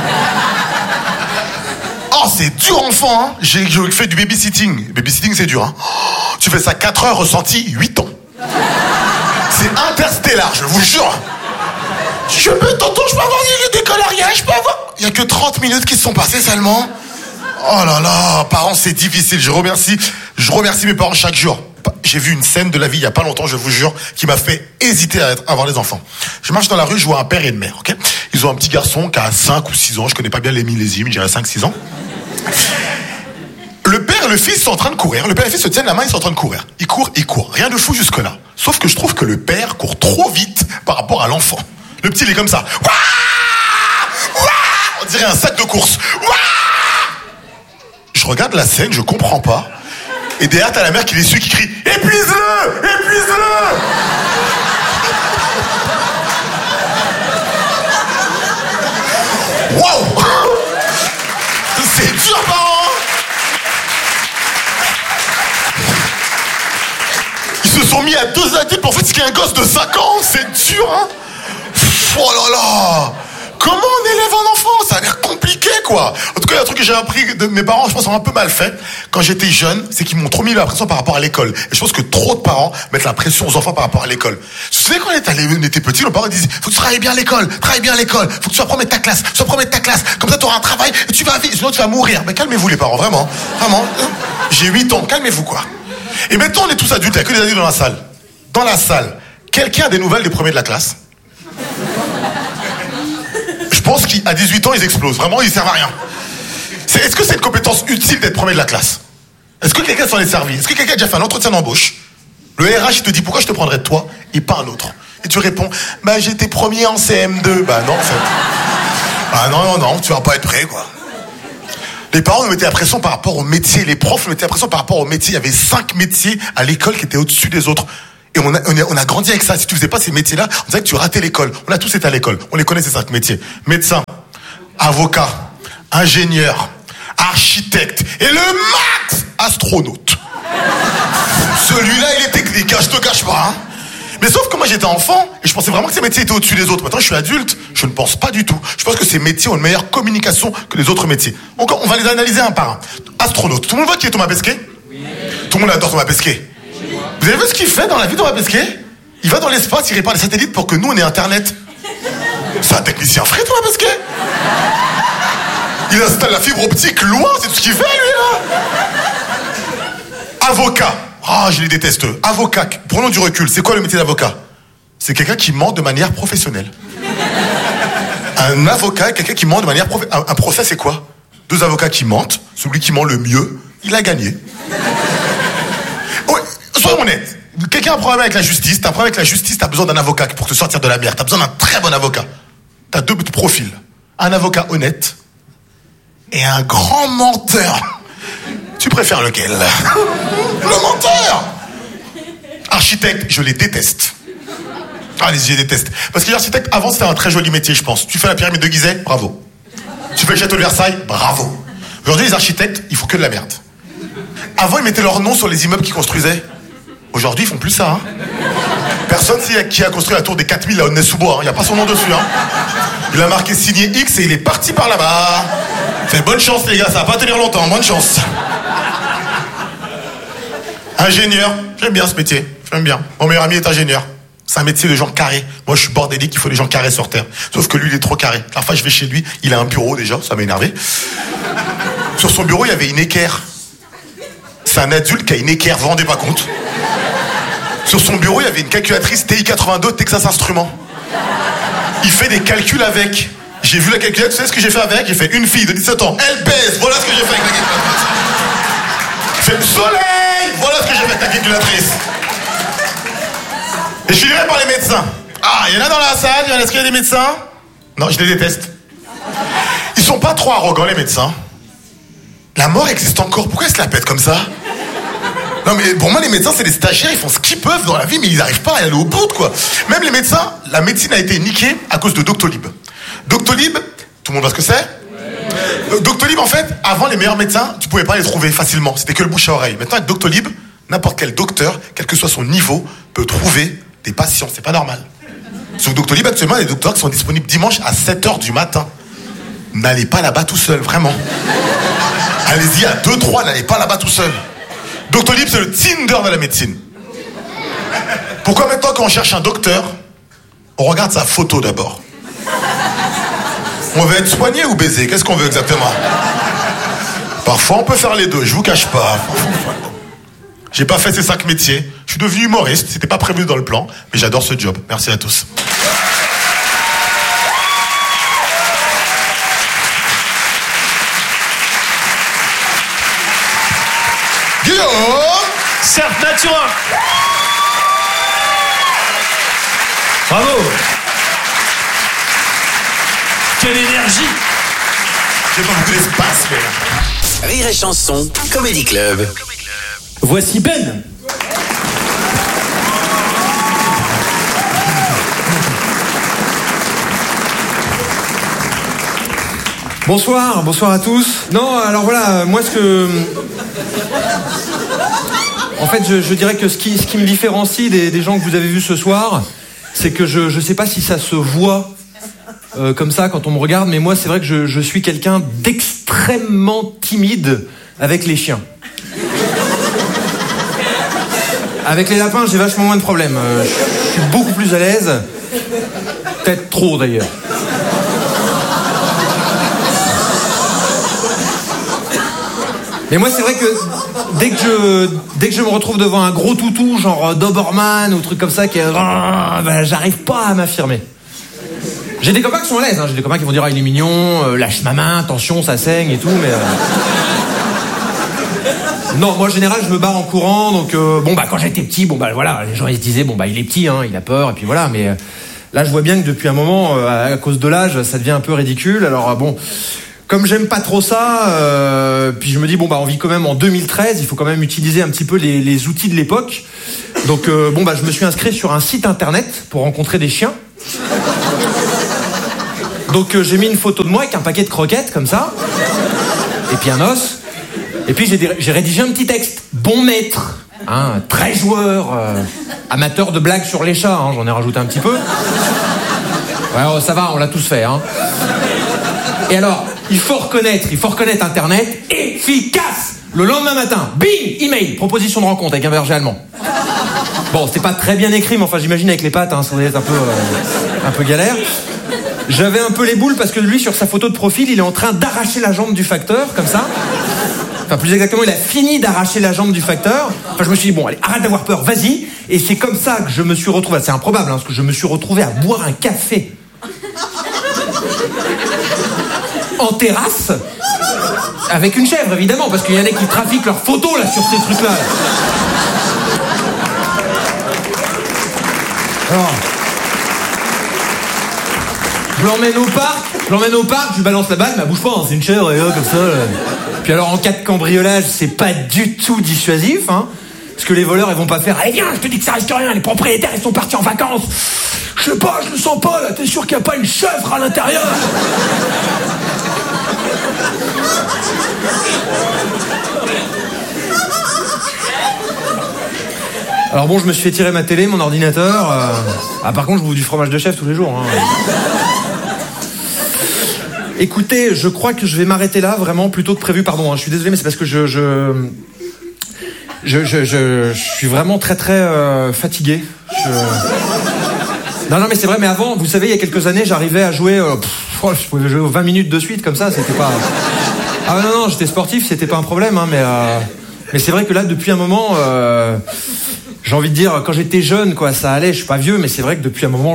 Oh, c'est dur, enfant, hein. J'ai fait du babysitting. Babysitting, c'est dur, hein. Oh, tu fais ça 4 heures, ressenti 8 ans. C'est interstellaire, je vous jure. Tonton, je peux avoir des décoloriages, je peux avoir... Il y a que 30 minutes qui se sont passées seulement. Oh là là, parents, c'est difficile. Je remercie mes parents chaque jour. J'ai vu une scène de la vie il y a pas longtemps, je vous jure, qui m'a fait hésiter à avoir des enfants. Je marche dans la rue, je vois un père et une mère, ok? Ils ont un petit garçon qui a 5 ou 6 ans, je connais pas bien les millésimes, je dirais 5-6 ans. Le père et le fils sont en train de courir. Le père et le fils se tiennent la main, ils sont en train de courir. Ils courent. Rien de fou jusque-là. Sauf que je trouve que le père court trop vite par rapport à l'enfant. Le petit, il est comme ça. Ouah, ouah, on dirait un sac de course. Ouah. Je regarde la scène, je comprends pas. Et derrière, t'as la mère qui les suit, qui crie « Épuise-le! Épuise-le !» Waouh! C'est dur, parents! Ils se sont mis à 2 adultes pour fatiguer un gosse de 5 ans. C'est dur, hein? Oh là là! Comment on élève un enfant? Ça a l'air compliqué, quoi. En tout cas, il y a un truc que j'ai appris de mes parents, je pense, ont un peu mal fait. Quand j'étais jeune, c'est qu'ils m'ont trop mis la pression par rapport à l'école. Et je pense que trop de parents mettent la pression aux enfants par rapport à l'école. Vous savez, quand on était petits, nos parents disaient, faut que tu travailles bien à l'école, faut que tu sois premier de ta classe, comme ça tu auras un travail, et tu vas vivre, sinon tu vas mourir. Mais calmez-vous, les parents, vraiment. J'ai 8 ans, calmez-vous, quoi. Et maintenant, on est tous adultes, il n'y a que des adultes dans la salle. Dans la salle, quelqu'un a des nouvelles des premiers de la classe? Je pense qu'à 18 ans, ils explosent. Vraiment, ils servent à rien. Est-ce que c'est une compétence utile d'être premier de la classe? Est-ce que quelqu'un s'en est servi? Est-ce que quelqu'un a déjà fait un entretien d'embauche? Le RH, il te dit, pourquoi je te prendrais toi et pas un autre? Et tu réponds, bah j'étais premier en CM2. Bah non, en fait. Ah non, tu vas pas être prêt, quoi. Les parents nous mettaient la pression par rapport au métier. Les profs nous mettaient la pression par rapport au métier. Il y avait 5 métiers à l'école qui étaient au-dessus des autres. Et on a grandi avec ça. Si tu faisais pas ces métiers-là, on disait que tu ratais l'école. On a tous été à l'école. On les connaît, ces 5 métiers. Médecin, avocat, ingénieur, architecte. Et le max, astronaute. Celui-là, il est technique, hein, je te cache pas. Hein. Mais sauf que moi, j'étais enfant et je pensais vraiment que ces métiers étaient au-dessus des autres. Maintenant, je suis adulte. Je ne pense pas du tout. Je pense que ces métiers ont une meilleure communication que les autres métiers. Donc, on va les analyser un par un. Astronaute. Tout le monde voit qui est Thomas Pesquet ? Oui. Tout le monde adore Thomas Pesquet. Vous avez vu ce qu'il fait dans la vie, Thomas Pesquet ? Il va dans l'espace, il répare les satellites pour que nous, on ait Internet. C'est un technicien frais, Thomas Pesquet. Il installe la fibre optique loin, c'est tout ce qu'il fait, lui, là. Avocat. Ah, je les déteste. Avocat. Prenons du recul. C'est quoi le métier d'avocat ? C'est quelqu'un qui ment de manière professionnelle. Un avocat est quelqu'un qui ment de manière professionnelle. Un procès, c'est quoi ? 2 avocats qui mentent. Celui qui ment le mieux, il a gagné. Soyons honnêtes. Quelqu'un a un problème avec la justice. T'as un problème avec la justice, t'as besoin d'un avocat pour te sortir de la merde. T'as besoin d'un très bon avocat. T'as 2 profils. Un avocat honnête et un grand menteur. Tu préfères lequel ? Le menteur ! Architecte, je les déteste. Ah, je les déteste. Parce que l'architecte, avant, c'était un très joli métier, je pense. Tu fais la pyramide de Gizeh, bravo. Tu fais le château de Versailles, bravo. Aujourd'hui, les architectes, ils font que de la merde. Avant, ils mettaient leur nom sur les immeubles qu'ils construisaient. Aujourd'hui, ils font plus ça. Hein. Personne sait qui a construit la tour des 4000 à Aulnay-sous-Bois. Il n'y a pas son nom dessus. Hein. Il a marqué signé X et il est parti par là-bas. Fait bonne chance, les gars, ça va pas tenir longtemps. Bonne chance. Ingénieur, j'aime bien ce métier. J'aime bien. Mon meilleur ami est ingénieur. C'est un métier de gens carrés. Moi, je suis bordélique, il faut des gens carrés sur Terre. Sauf que lui, il est trop carré. La fois, je vais chez lui, il a un bureau déjà, ça m'a énervé. Sur son bureau, il y avait une équerre. C'est un adulte qui a une équerre, vous vous rendez pas compte. Sur son bureau, il y avait une calculatrice TI-82 Texas Instruments. Il fait des calculs avec. J'ai vu la calculatrice, tu sais ce que j'ai fait avec ? J'ai fait une fille de 17 ans. Elle pèse, voilà ce que j'ai fait avec la calculatrice. J'ai fait le soleil, voilà ce que j'ai fait avec la calculatrice. Et je suis livré par les médecins. Ah, il y en a dans la salle, est-ce qu'il y a des médecins ? Non, je les déteste. Ils sont pas trop arrogants, les médecins. La mort existe encore, pourquoi ils se la pètent comme ça ? Non mais pour moi les médecins c'est des stagiaires, ils font ce qu'ils peuvent dans la vie mais ils n'arrivent pas à aller au bout quoi. Même les médecins, la médecine a été niquée à cause de Doctolib. Doctolib, tout le monde voit ce que c'est ? Doctolib en fait, avant les meilleurs médecins, tu pouvais pas les trouver facilement, c'était que le bouche à oreille. Maintenant avec Doctolib, n'importe quel docteur, quel que soit son niveau, peut trouver des patients, c'est pas normal. Sur Doctolib actuellement, il y a des docteurs qui sont disponibles dimanche à 7h du matin. N'allez pas là-bas tout seul, vraiment. Allez-y à 2-3, n'allez pas là-bas tout seul. Doctolib, c'est le Tinder de la médecine. Pourquoi maintenant, quand on cherche un docteur, on regarde sa photo d'abord ? On veut être soigné ou baiser ? Qu'est-ce qu'on veut exactement ? Parfois, on peut faire les deux, je vous cache pas. J'ai pas fait ces 5 métiers. Je suis devenu humoriste, c'était pas prévu dans le plan, mais j'adore ce job. Merci à tous. Guillaume Certes Natura. Bravo. Quelle énergie. J'ai pas beaucoup d'espace, mais... Rire et chanson, Comedy Club. Voici Ben. Bonsoir à tous. Non, alors voilà, moi en fait, je dirais que ce qui me différencie des gens que vous avez vus ce soir, c'est que je sais pas si ça se voit comme ça quand on me regarde, mais moi c'est vrai que je suis quelqu'un d'extrêmement timide avec les chiens. Avec les lapins, j'ai vachement moins de problèmes. Je suis beaucoup plus à l'aise. Peut-être trop d'ailleurs. Mais moi, c'est vrai que dès que je me retrouve devant un gros toutou, genre Doberman ou truc comme ça, j'arrive pas à m'affirmer. J'ai des copains qui sont à l'aise, hein. J'ai des copains qui vont dire il est mignon, lâche ma main, attention, ça saigne et tout, mais... Non, moi en général je me barre en courant, donc quand j'étais petit, voilà, les gens ils se disaient il est petit, hein, il a peur, et puis voilà, mais là je vois bien que depuis un moment, à cause de l'âge, ça devient un peu ridicule, alors comme j'aime pas trop ça, puis je me dis bon bah on vit quand même en 2013, il faut quand même utiliser un petit peu les outils de l'époque. Donc bon bah je me suis inscrit sur un site internet pour rencontrer des chiens. Donc j'ai mis une photo de moi avec un paquet de croquettes comme ça, et puis un os. Et puis j'ai rédigé un petit texte. Bon maître, hein, très joueur, amateur de blagues sur les chats, hein, j'en ai rajouté un petit peu. Ouais, ça va, on l'a tous fait. Hein. Et alors, il faut reconnaître Internet efficace. Le lendemain matin, bing, email, proposition de rencontre avec un berger allemand. Bon, c'était pas très bien écrit, mais enfin j'imagine avec les pattes, hein, ça doit être un peu galère. J'avais un peu les boules parce que lui, sur sa photo de profil, il est en train d'arracher la jambe du facteur, comme ça. Enfin, plus exactement, il a fini d'arracher la jambe du facteur. Enfin, je me suis dit, bon, allez, arrête d'avoir peur, vas-y. Et c'est comme ça que je me suis retrouvé, c'est improbable, hein, parce que je me suis retrouvé à boire un café en terrasse avec une chèvre, évidemment, parce qu'il y en a qui trafiquent leurs photos, là, sur ces trucs-là. Alors... Je l'emmène au parc, je lui balance la balle, mais elle bouge pas, hein, c'est une chèvre, et comme ça. Là. Puis alors, en cas de cambriolage, c'est pas du tout dissuasif, hein. Parce que les voleurs, ils vont pas faire, allez viens, je te dis que ça reste rien, les propriétaires, ils sont partis en vacances. Je sais pas, je le sens pas, là, t'es sûr qu'il y a pas une chèvre à l'intérieur? Alors bon, je me suis fait tirer ma télé, mon ordinateur. Par contre, je bouffe du fromage de chèvre tous les jours, hein. Écoutez, je crois que je vais m'arrêter là, vraiment, plutôt que prévu. Pardon, hein, je suis désolé, mais c'est parce que je suis vraiment très très fatigué. Non, mais c'est vrai, mais avant, vous savez, il y a quelques années, j'arrivais à jouer... je pouvais jouer 20 minutes de suite, comme ça, c'était pas... Ah non, j'étais sportif, c'était pas un problème, hein, mais c'est vrai que là, depuis un moment... j'ai envie de dire, quand j'étais jeune, quoi, ça allait, je suis pas vieux, mais c'est vrai que depuis un moment,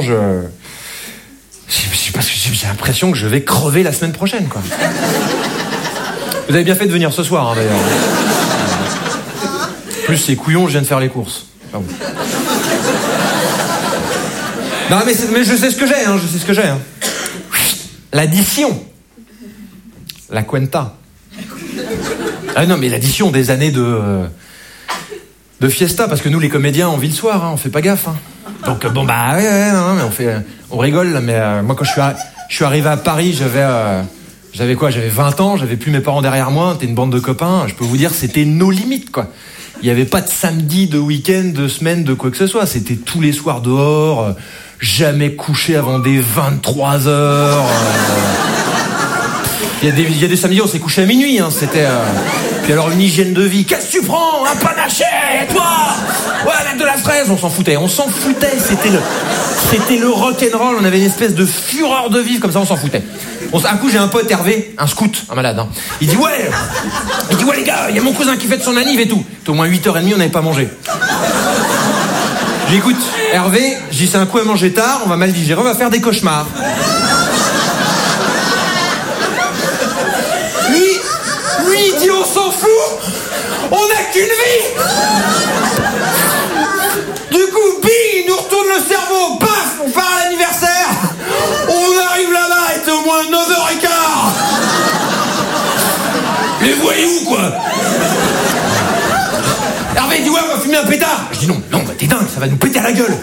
j'ai l'impression que je vais crever la semaine prochaine, quoi. Vous avez bien fait de venir ce soir, hein, d'ailleurs. En plus, c'est couillon, je viens de faire les courses. Ah bon. Non, mais je sais ce que j'ai, hein, L'addition. La cuenta. Ah non, mais l'addition des années de fiesta, parce que nous, les comédiens, on vit le soir, hein, on fait pas gaffe, hein. Donc bon bah ouais, non, mais on rigole là, mais moi quand je suis arrivé à Paris, j'avais 20 ans, j'avais plus mes parents derrière moi, c'était une bande de copains, je peux vous dire c'était nos limites, quoi. Il y avait pas de samedi, de week-end, de semaine, de quoi que ce soit, c'était tous les soirs dehors, jamais couché avant des 23h. Il y a des samedis on s'est couché à minuit, hein, c'était puis alors une hygiène de vie, qu'est-ce que tu prends, un panaché, et toi ouais, avec de la fraise, on s'en foutait, c'était le rock'n'roll, on avait une espèce de fureur de vivre, comme ça on s'en foutait. Un coup j'ai un pote Hervé, un scout, un malade, hein. Il dit ouais les gars, il y a mon cousin qui fête son anniv et tout. C'était au moins 8h30, on n'avait pas mangé. J'écoute Hervé, je dis c'est un coup à manger tard, on va mal digérer, on va faire des cauchemars. Lui il dit on s'en fout, on n'a qu'une vie. Du coup, bing, il nous retourne le cerveau, paf, on part à l'anniversaire. On arrive là-bas, il était au moins 9h15. Les voyous, quoi. Hervé dit ouais, on va fumer un pétard. Je dis non, bah t'es dingue, ça va nous péter à la gueule.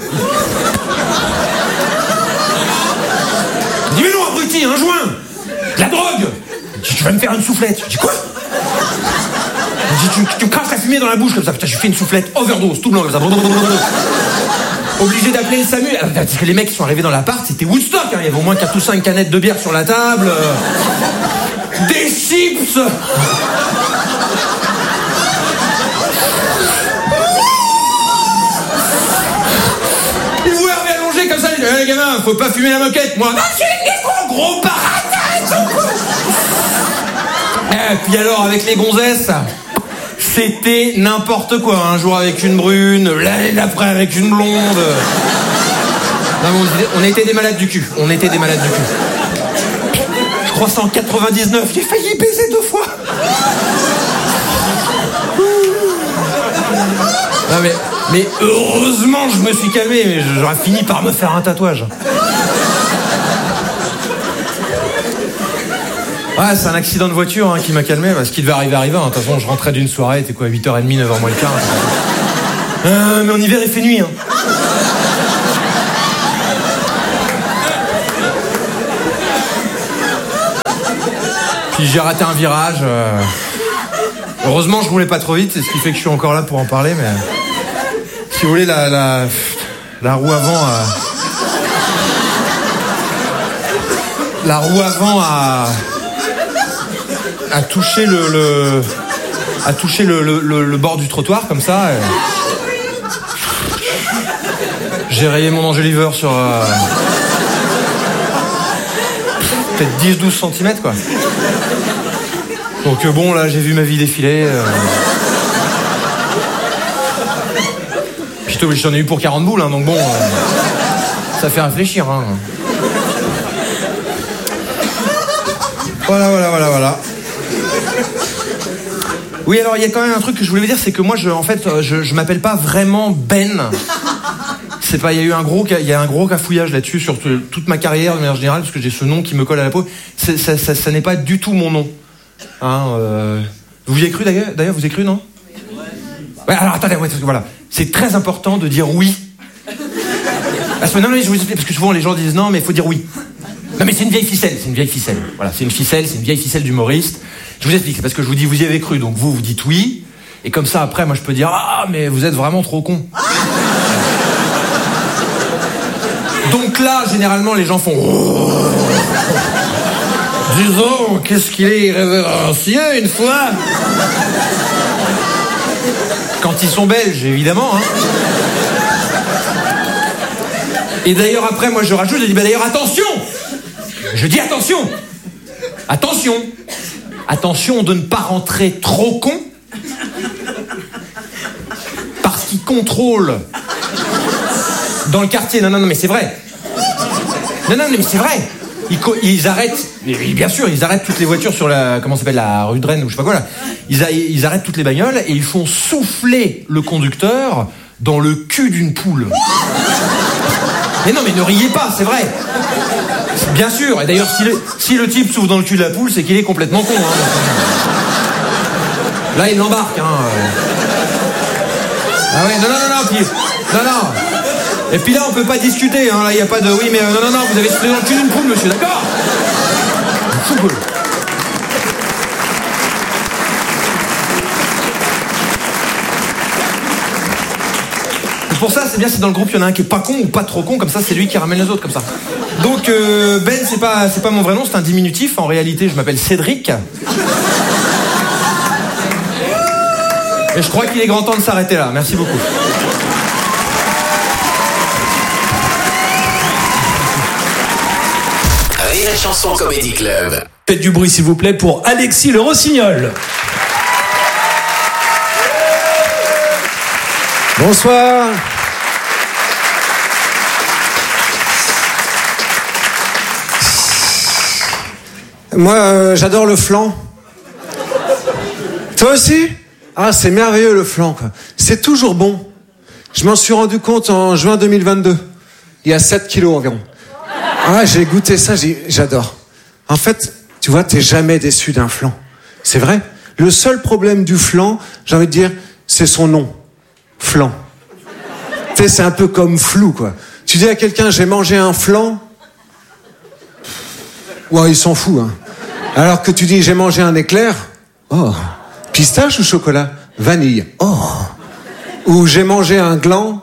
Il dit mais non, abruti, un joint, de la drogue. Il dit tu vas me faire une soufflette. Je dis quoi? Il dit tu me crasses la fumée dans la bouche comme ça. Putain, j'ai fait une soufflette overdose, tout blanc comme ça. Obligé d'appeler le SAMU. Parce que les mecs qui sont arrivés dans l'appart, c'était Woodstock, hein. Il y avait au moins 4 ou 5 canettes de bière sur la table. Des chips. Il voulait Hervé allongé comme ça. Il dit les gamins, faut pas fumer la moquette. Moi, non, j'ai une gros baratin. Et puis alors, avec les gonzesses, c'était n'importe quoi. Un jour avec une brune, l'année d'après avec une blonde. Non, on était des malades du cul. Je crois c'est en 99, j'ai failli baiser 2 fois. Non mais heureusement je me suis calmé, mais j'aurais fini par me faire un tatouage. Ouais, c'est un accident de voiture qui m'a calmé. Ce qui devait arriver. De toute façon, je rentrais d'une soirée, c'était quoi, 8h30, 9h moins le quart. Mais en hiver, il fait nuit. Puis j'ai raté un virage. Heureusement, je roulais pas trop vite, c'est ce qui fait que je suis encore là pour en parler. Mais si vous voulez, la roue avant. La roue avant a touché le bord du trottoir comme ça. J'ai rayé mon Angeliver sur peut-être 10-12 cm quoi. Donc bon là j'ai vu ma vie défiler. Puis j'en ai eu pour 40 boules donc bon ça fait réfléchir Voilà. Oui, alors il y a quand même un truc que je voulais vous dire, c'est que moi, je m'appelle pas vraiment Ben. C'est pas, il y a un gros cafouillage là-dessus sur toute ma carrière de manière générale, parce que j'ai ce nom qui me colle à la peau. Ça n'est pas du tout mon nom. Vous y avez cru d'ailleurs, vous y avez cru, non? Ouais, alors attendez, voilà. C'est très important de dire oui. Non, mais je vous explique, parce que souvent les gens disent non, mais il faut dire oui. Non mais c'est une vieille ficelle. Voilà, c'est une vieille ficelle d'humoriste. Je vous explique, c'est parce que je vous dis vous y avez cru, donc vous dites oui, et comme ça après moi je peux dire ah mais vous êtes vraiment trop con. Donc là généralement les gens font oh. Disons qu'est-ce qu'il est irrévérencieux une fois. Quand ils sont belges évidemment Et d'ailleurs après moi je rajoute, je dis d'ailleurs attention. Je dis attention de ne pas rentrer trop con parce qu'ils contrôlent dans le quartier. Non mais c'est vrai. Non mais c'est vrai. Ils arrêtent, bien sûr, ils arrêtent toutes les voitures sur la rue de Rennes ou je sais pas quoi là. Ils arrêtent toutes les bagnoles et ils font souffler le conducteur dans le cul d'une poule. Mais non mais ne riez pas, c'est vrai. Bien sûr, et d'ailleurs si le type souffle dans le cul de la poule, c'est qu'il est complètement con. Là il l'embarque. Ah ouais, non. Et puis là on peut pas discuter, là il y a pas de oui mais non, vous avez soufflé dans le cul d'une poule monsieur, d'accord. Cool. Pour ça, c'est bien si dans le groupe il y en a un qui est pas con ou pas trop con, comme ça c'est lui qui ramène les autres comme ça. Donc Ben c'est pas mon vrai nom, c'est un diminutif. En réalité je m'appelle Cédric. Et je crois qu'il est grand temps de s'arrêter là. Merci beaucoup. Rire et Chanson Comedy Club. Faites du bruit s'il vous plaît pour Alexis le Rossignol. Bonsoir. Moi, j'adore le flan. Toi aussi ? Ah, c'est merveilleux le flan, quoi. C'est toujours bon. Je m'en suis rendu compte en juin 2022. Il y a 7 kilos environ. Ah, j'ai goûté ça, j'adore. En fait, tu vois, t'es jamais déçu d'un flan. C'est vrai. Le seul problème du flan, j'ai envie de dire, c'est son nom. Flan. Tu sais, c'est un peu comme flou, quoi. Tu dis à quelqu'un, j'ai mangé un flan. Ouais, il s'en fout, Alors que tu dis, j'ai mangé un éclair. Oh. Pistache ou chocolat ? Vanille. Oh. Ou j'ai mangé un gland.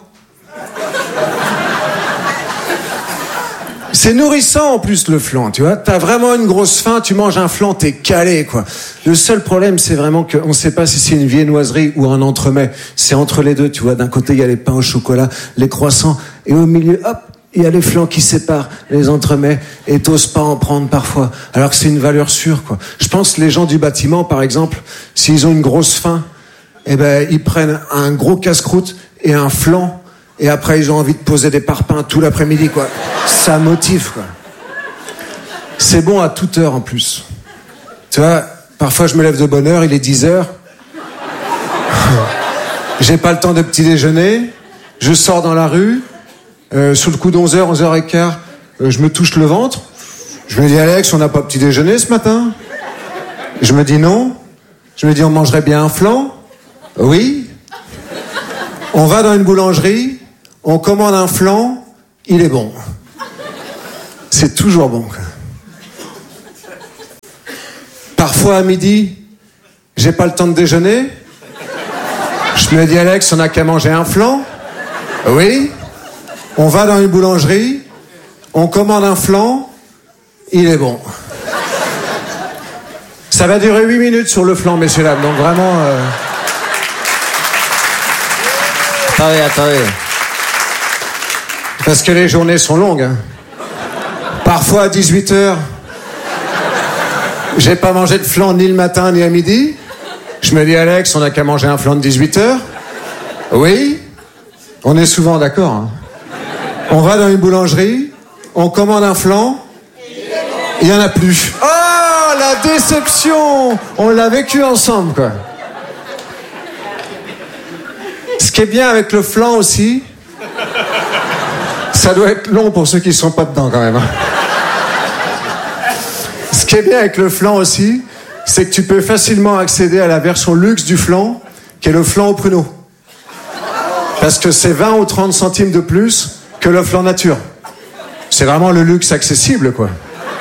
C'est nourrissant en plus le flan, tu vois. T'as vraiment une grosse faim, tu manges un flan, t'es calé, quoi. Le seul problème, c'est vraiment qu'on sait pas si c'est une viennoiserie ou un entremets. C'est entre les deux, tu vois. D'un côté, il y a les pains au chocolat, les croissants, et au milieu, hop, il y a les flancs qui séparent les entremets, et t'oses pas en prendre parfois. Alors que c'est une valeur sûre, quoi. Je pense que les gens du bâtiment, par exemple, s'ils ont une grosse faim, eh ben, ils prennent un gros casse-croûte et un flan. Et après, ils ont envie de poser des parpaings tout l'après-midi, quoi. Ça motive, quoi. C'est bon à toute heure, en plus. Tu vois, parfois, je me lève de bonne heure, il est 10h. J'ai pas le temps de petit déjeuner. Je sors dans la rue. Sous le coup d'11h, 11h15, je me touche le ventre. Je me dis, Alex, on n'a pas petit déjeuner ce matin ? Je me dis non. Je me dis, on mangerait bien un flan? Oui. On va dans une boulangerie, on commande un flan, il est bon. C'est toujours bon, quoi. Parfois à midi, j'ai pas le temps de déjeuner. Je me dis, Alex, on n'a qu'à manger un flan? Oui. On va dans une boulangerie, on commande un flan, il est bon. Ça va durer 8 minutes sur le flan, messieurs dames, donc vraiment... Attendez. Parce que les journées sont longues. Hein. Parfois à 18h, j'ai pas mangé de flan ni le matin ni à midi. Je me dis, Alex, on n'a qu'à manger un flan de 18h. Oui. On est souvent d'accord. Hein. On va dans une boulangerie, on commande un flan, il y en a plus. Oh, la déception! On l'a vécu ensemble, quoi. Ce qui est bien avec le flan aussi, ça doit être long pour ceux qui ne sont pas dedans quand même. Hein. Ce qui est bien avec le flan aussi, c'est que tu peux facilement accéder à la version luxe du flan, qui est le flan au pruneau. Parce que c'est 20 ou 30 centimes de plus que le flan nature. C'est vraiment le luxe accessible, quoi.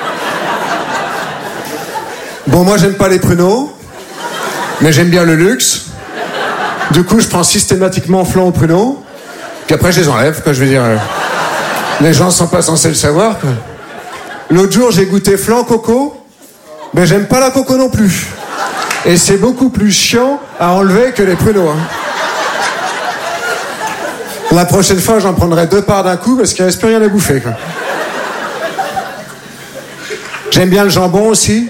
Bon, moi, j'aime pas les pruneaux, mais j'aime bien le luxe. Du coup, je prends systématiquement flan au pruneau, puis après, je les enlève, quoi, je veux dire. Les gens sont pas censés le savoir, quoi. L'autre jour, j'ai goûté flan coco, mais j'aime pas la coco non plus. Et c'est beaucoup plus chiant à enlever que les pruneaux, hein. La prochaine fois, j'en prendrai 2 parts d'un coup, parce qu'il reste plus rien à bouffer, quoi. J'aime bien le jambon aussi.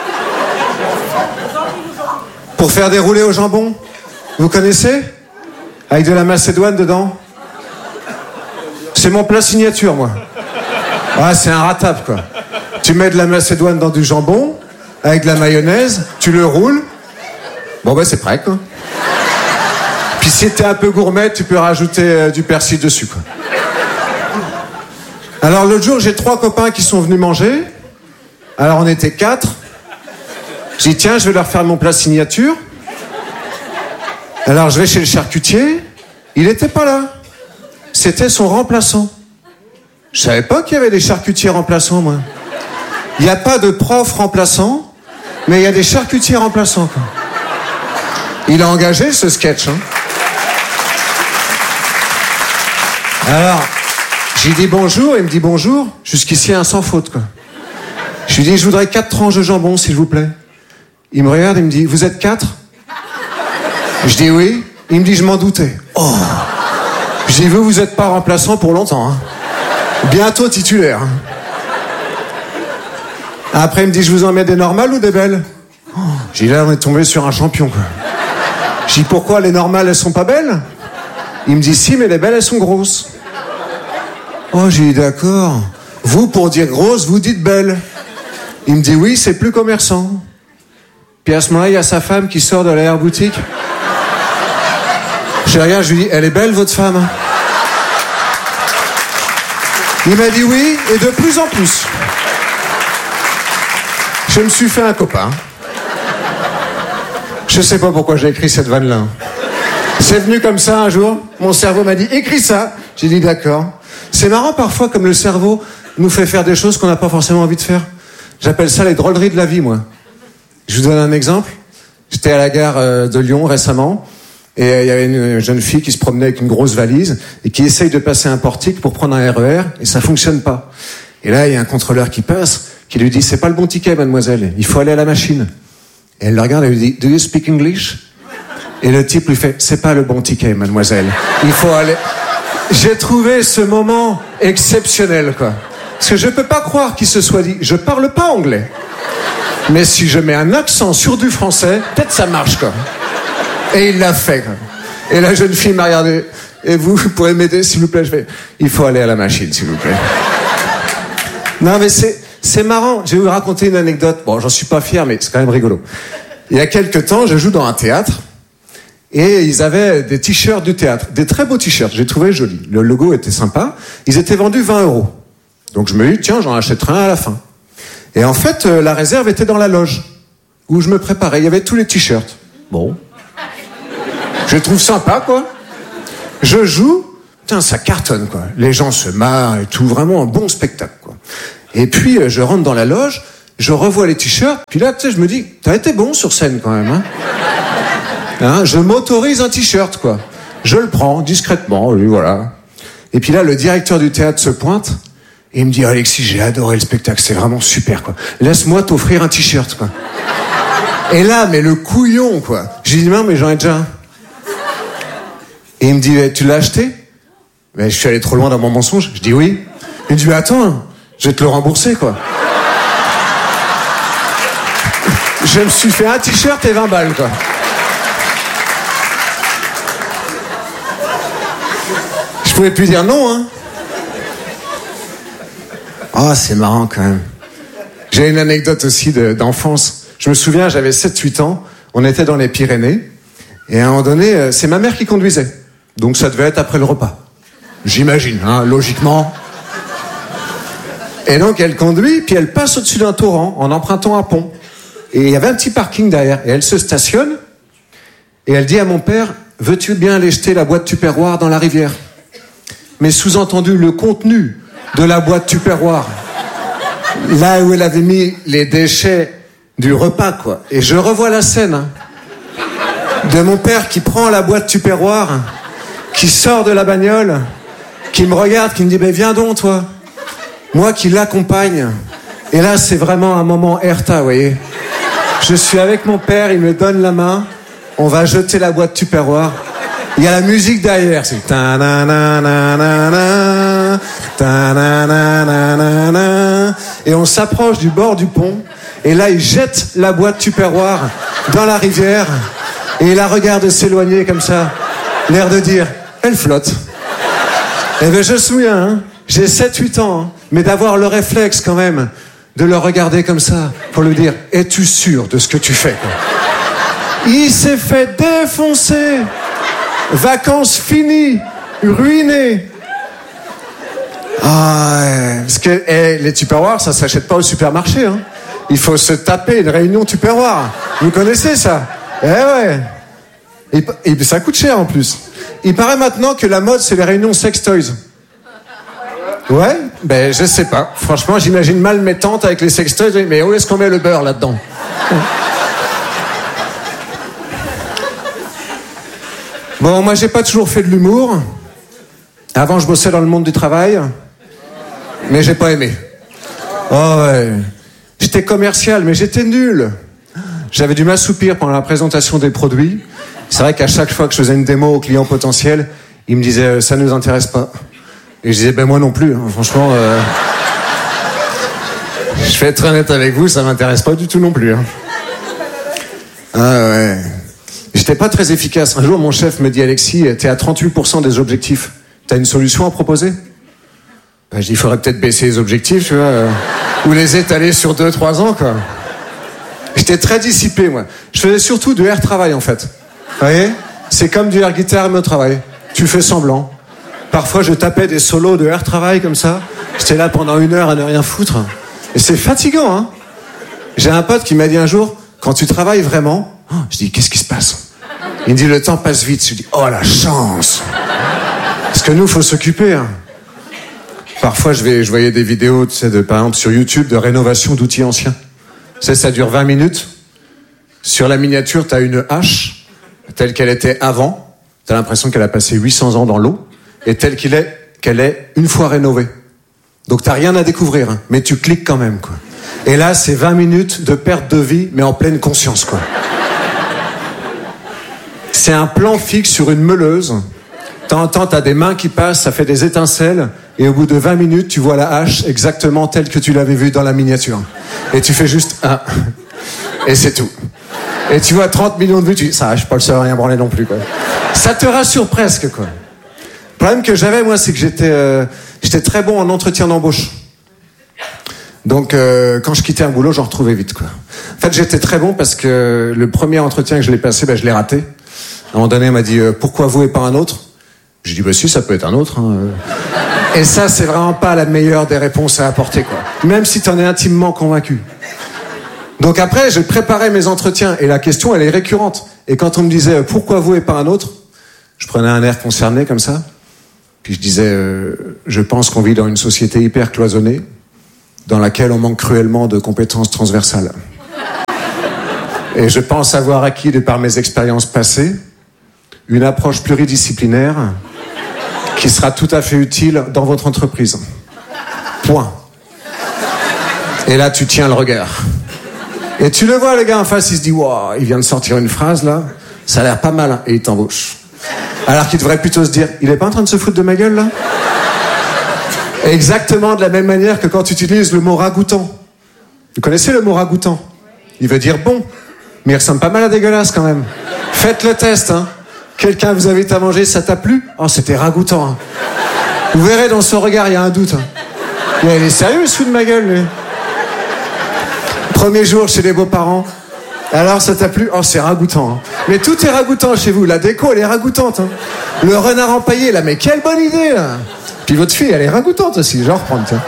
Pour faire des roulés au jambon. Vous connaissez? Avec de la macédoine dedans. C'est mon plat signature, moi. Ah, c'est un ratable, quoi. Tu mets de la macédoine dans du jambon, avec de la mayonnaise, tu le roules. Bon, ben, c'est prêt, quoi. Puis si t'es un peu gourmet, tu peux rajouter du persil dessus, quoi. Alors, l'autre jour, j'ai 3 copains qui sont venus manger. Alors, on était 4. J'ai dit, tiens, je vais leur faire mon plat signature. Alors, je vais chez le charcutier. Il n'était pas là. C'était son remplaçant. Je savais pas qu'il y avait des charcutiers remplaçants, moi. Il n'y a pas de prof remplaçant, mais il y a des charcutiers remplaçants, quoi. Il a engagé ce sketch, hein. Alors, j'ai dit bonjour, il me dit bonjour. Jusqu'ici, un sans faute, quoi. Je lui dis, je voudrais 4 tranches de jambon, s'il vous plaît. Il me regarde, il me dit, vous êtes 4? Je dis oui. Il me dit, je m'en doutais. Oh. Je dis, vous êtes pas remplaçant pour longtemps, hein. Bientôt titulaire. Hein. Après, il me dit, je vous en mets des normales ou des belles? Oh. J'ai dit, là, on est tombé sur un champion, quoi. Je dis, pourquoi les normales, elles sont pas belles? Il me dit, si, mais les belles, elles sont grosses. Oh, j'ai dit, d'accord. Vous, pour dire grosse, vous dites belle. Il me dit, oui, c'est plus commerçant. Puis à ce moment-là, il y a sa femme qui sort de l'air-boutique. Je regarde, je lui dis, elle est belle, votre femme? Il m'a dit oui, et de plus en plus. Je me suis fait un copain. Je sais pas pourquoi j'ai écrit cette vanne-là. C'est venu comme ça un jour, mon cerveau m'a dit, écris ça. J'ai dit, d'accord. C'est marrant parfois comme le cerveau nous fait faire des choses qu'on n'a pas forcément envie de faire. J'appelle ça les drôleries de la vie, moi. Je vous donne un exemple. J'étais à la gare de Lyon récemment, et il y avait une jeune fille qui se promenait avec une grosse valise, et qui essaye de passer un portique pour prendre un RER, et ça fonctionne pas. Et là, il y a un contrôleur qui passe, qui lui dit, c'est pas le bon ticket, mademoiselle, il faut aller à la machine. Et elle le regarde et lui dit, do you speak English? Et le type lui fait, c'est pas le bon ticket, mademoiselle, il faut aller... J'ai trouvé ce moment exceptionnel, quoi. Parce que je peux pas croire qu'il se soit dit, je parle pas anglais. Mais si je mets un accent sur du français, peut-être ça marche, quoi. Et il l'a fait, quoi. Et la jeune fille m'a regardé. Et vous pourrez m'aider, s'il vous plaît? Je fais, il faut aller à la machine, s'il vous plaît. Non, mais c'est marrant. Je vais vous raconter une anecdote. Bon, j'en suis pas fier, mais c'est quand même rigolo. Il y a quelques temps, je joue dans un théâtre. Et ils avaient des t-shirts du théâtre. Des très beaux t-shirts. J'ai trouvé joli. Le logo était sympa. Ils étaient vendus 20 €. Donc je me dis, tiens, j'en achèterai un à la fin. Et en fait, la réserve était dans la loge. où je me préparais. Il y avait tous les t-shirts. Bon. Je les trouve sympa, quoi. Je joue. Putain, ça cartonne, quoi. Les gens se marrent et tout. Vraiment un bon spectacle, quoi. Et puis, je rentre dans la loge, je revois les t-shirts, puis là, tu sais, je me dis, t'as été bon sur scène, quand même, hein, je m'autorise un t-shirt, quoi. Je le prends discrètement, lui, voilà. Et puis là, le directeur du théâtre se pointe, et il me dit, Alexis, j'ai adoré le spectacle, c'est vraiment super, quoi. Laisse-moi t'offrir un t-shirt, quoi. Et là, mais le couillon, quoi. J'ai dit, non, mais j'en ai déjà un. Et il me dit, tu l'as acheté? Mais je suis allé trop loin dans mon mensonge. Je dis oui. Il me dit, mais attends, je vais te le rembourser, quoi. Je me suis fait un t-shirt et 20 balles, quoi. Je pouvais plus dire non, hein. Oh, c'est marrant, quand même. J'ai une anecdote aussi d'enfance. Je me souviens, j'avais 7-8 ans. On était dans les Pyrénées. Et à un moment donné, c'est ma mère qui conduisait. Donc ça devait être après le repas. J'imagine, hein, logiquement. Et donc elle conduit, puis elle passe au-dessus d'un torrent en empruntant un pont. Et il y avait un petit parking derrière. Et elle se stationne. Et elle dit à mon père, veux-tu bien aller jeter la boîte Tupperware dans la rivière? Mais sous-entendu, le contenu de la boîte Tupperware. Là où elle avait mis les déchets du repas, quoi. Et je revois la scène, hein, de mon père qui prend la boîte Tupperware, qui sort de la bagnole, qui me regarde, qui me dit, viens donc, toi. Moi qui l'accompagne. Et là, c'est vraiment un moment Erta, vous voyez. Je suis avec mon père, il me donne la main, on va jeter la boîte Tupperware. Il y a la musique derrière, c'est ta-na-na-na-na-na, ta-na-na-na-na-na. Et on s'approche du bord du pont, et là, il jette la boîte Tupperware dans la rivière, et il la regarde s'éloigner comme ça, l'air de dire, elle flotte. Eh ben, je me souviens, hein, j'ai 7-8 ans, hein, mais d'avoir le réflexe quand même de le regarder comme ça pour lui dire, es-tu sûr de ce que tu fais, quoi? Il s'est fait défoncer. Vacances finies, ruinées. Ah, ouais. Parce que les Tupperware, ça s'achète pas au supermarché, hein. Il faut se taper une réunion Tupperware. Vous connaissez ça? Eh ouais. Et ça coûte cher en plus. Il paraît maintenant que la mode, c'est les réunions sex toys. Ouais, je sais pas. Franchement, j'imagine mal mes tantes avec les sex toys. Mais où est-ce qu'on met le beurre là-dedans? Bon, moi, j'ai pas toujours fait de l'humour. Avant, je bossais dans le monde du travail. Mais j'ai pas aimé. Oh ouais. J'étais commercial, mais j'étais nul. J'avais dû m'assoupir pendant la présentation des produits. C'est vrai qu'à chaque fois que je faisais une démo aux clients potentiels, ils me disaient, ça ne nous intéresse pas. Et je disais, moi non plus, hein, franchement. Je vais être très honnête avec vous, ça m'intéresse pas du tout non plus. Hein. Ah ouais. J'étais pas très efficace. Un jour, mon chef me dit, Alexis, t'es à 38% des objectifs. T'as une solution à proposer? Je dis, il faudrait peut-être baisser les objectifs, tu vois, ou les étaler sur 2-3 ans, quoi. J'étais très dissipé, moi. Je faisais surtout du air travail, en fait. Vous voyez? C'est comme du air guitare mais au travail. Tu fais semblant. Parfois, je tapais des solos de air travail comme ça. J'étais là pendant 1 heure à ne rien foutre. Et c'est fatigant, hein. J'ai un pote qui m'a dit un jour, quand tu travailles vraiment, je dis, qu'est-ce qui se passe? Il me dit, le temps passe vite. Je dis, oh la chance. Parce que nous, faut s'occuper, hein. Parfois, je voyais des vidéos, tu sais, par exemple, sur YouTube, de rénovation d'outils anciens. Tu sais, ça dure 20 minutes. Sur la miniature, t'as une hache, telle qu'elle était avant. T'as l'impression qu'elle a passé 800 ans dans l'eau. Et telle qu'elle est une fois rénovée. Donc t'as rien à découvrir, hein, mais tu cliques quand même, quoi. Et là, c'est 20 minutes de perte de vie, mais en pleine conscience, quoi. C'est un plan fixe sur une meuleuse. T'entends, t'as des mains qui passent, ça fait des étincelles, et au bout de 20 minutes, tu vois la hache exactement telle que tu l'avais vue dans la miniature. Et tu fais juste ah, et c'est tout. Et tu vois 30 millions de vues, tu dis ça, je suis pas le seul à rien branler non plus, quoi. Ça te rassure presque, quoi. Le problème que j'avais, moi, c'est que j'étais très bon en entretien d'embauche. Donc, quand je quittais un boulot, j'en retrouvais vite, quoi. En fait, j'étais très bon parce que le premier entretien que je l'ai passé, je l'ai raté. À un moment donné, il m'a dit pourquoi vous et pas un autre? J'ai dit si, ça peut être un autre. Hein. Et ça, c'est vraiment pas la meilleure des réponses à apporter, quoi. Même si t'en es intimement convaincu. Donc après, j'ai préparé mes entretiens et la question, elle est récurrente. Et quand on me disait pourquoi vous et pas un autre, je prenais un air concerné comme ça. Puis je disais, je pense qu'on vit dans une société hyper cloisonnée, dans laquelle on manque cruellement de compétences transversales. Et je pense avoir acquis, de par mes expériences passées, une approche pluridisciplinaire qui sera tout à fait utile dans votre entreprise. Point. Et là, tu tiens le regard. Et tu le vois, le gars en face, il se dit, wow, il vient de sortir une phrase, là, ça a l'air pas mal, hein, et il t'embauche. Alors qu'il devrait plutôt se dire, il est pas en train de se foutre de ma gueule, là? Exactement de la même manière que quand tu utilises le mot ragoûtant. Vous connaissez le mot ragoûtant? Il veut dire bon, mais il ressemble pas mal à dégueulasse quand même. Faites le test, hein. Quelqu'un vous invite à manger, ça t'a plu? Oh, c'était ragoûtant, hein. Vous verrez dans son regard, il y a un doute, hein. Mais il est sérieux, il se fout de ma gueule, lui. Premier jour chez les beaux-parents. Alors, ça t'a plu? Oh, c'est ragoûtant, hein. Mais tout est ragoûtant chez vous. La déco, elle est ragoûtante, hein. Le renard empaillé, là, mais quelle bonne idée, là. Puis votre fille, elle est ragoûtante aussi. Je vais en reprendre, tiens.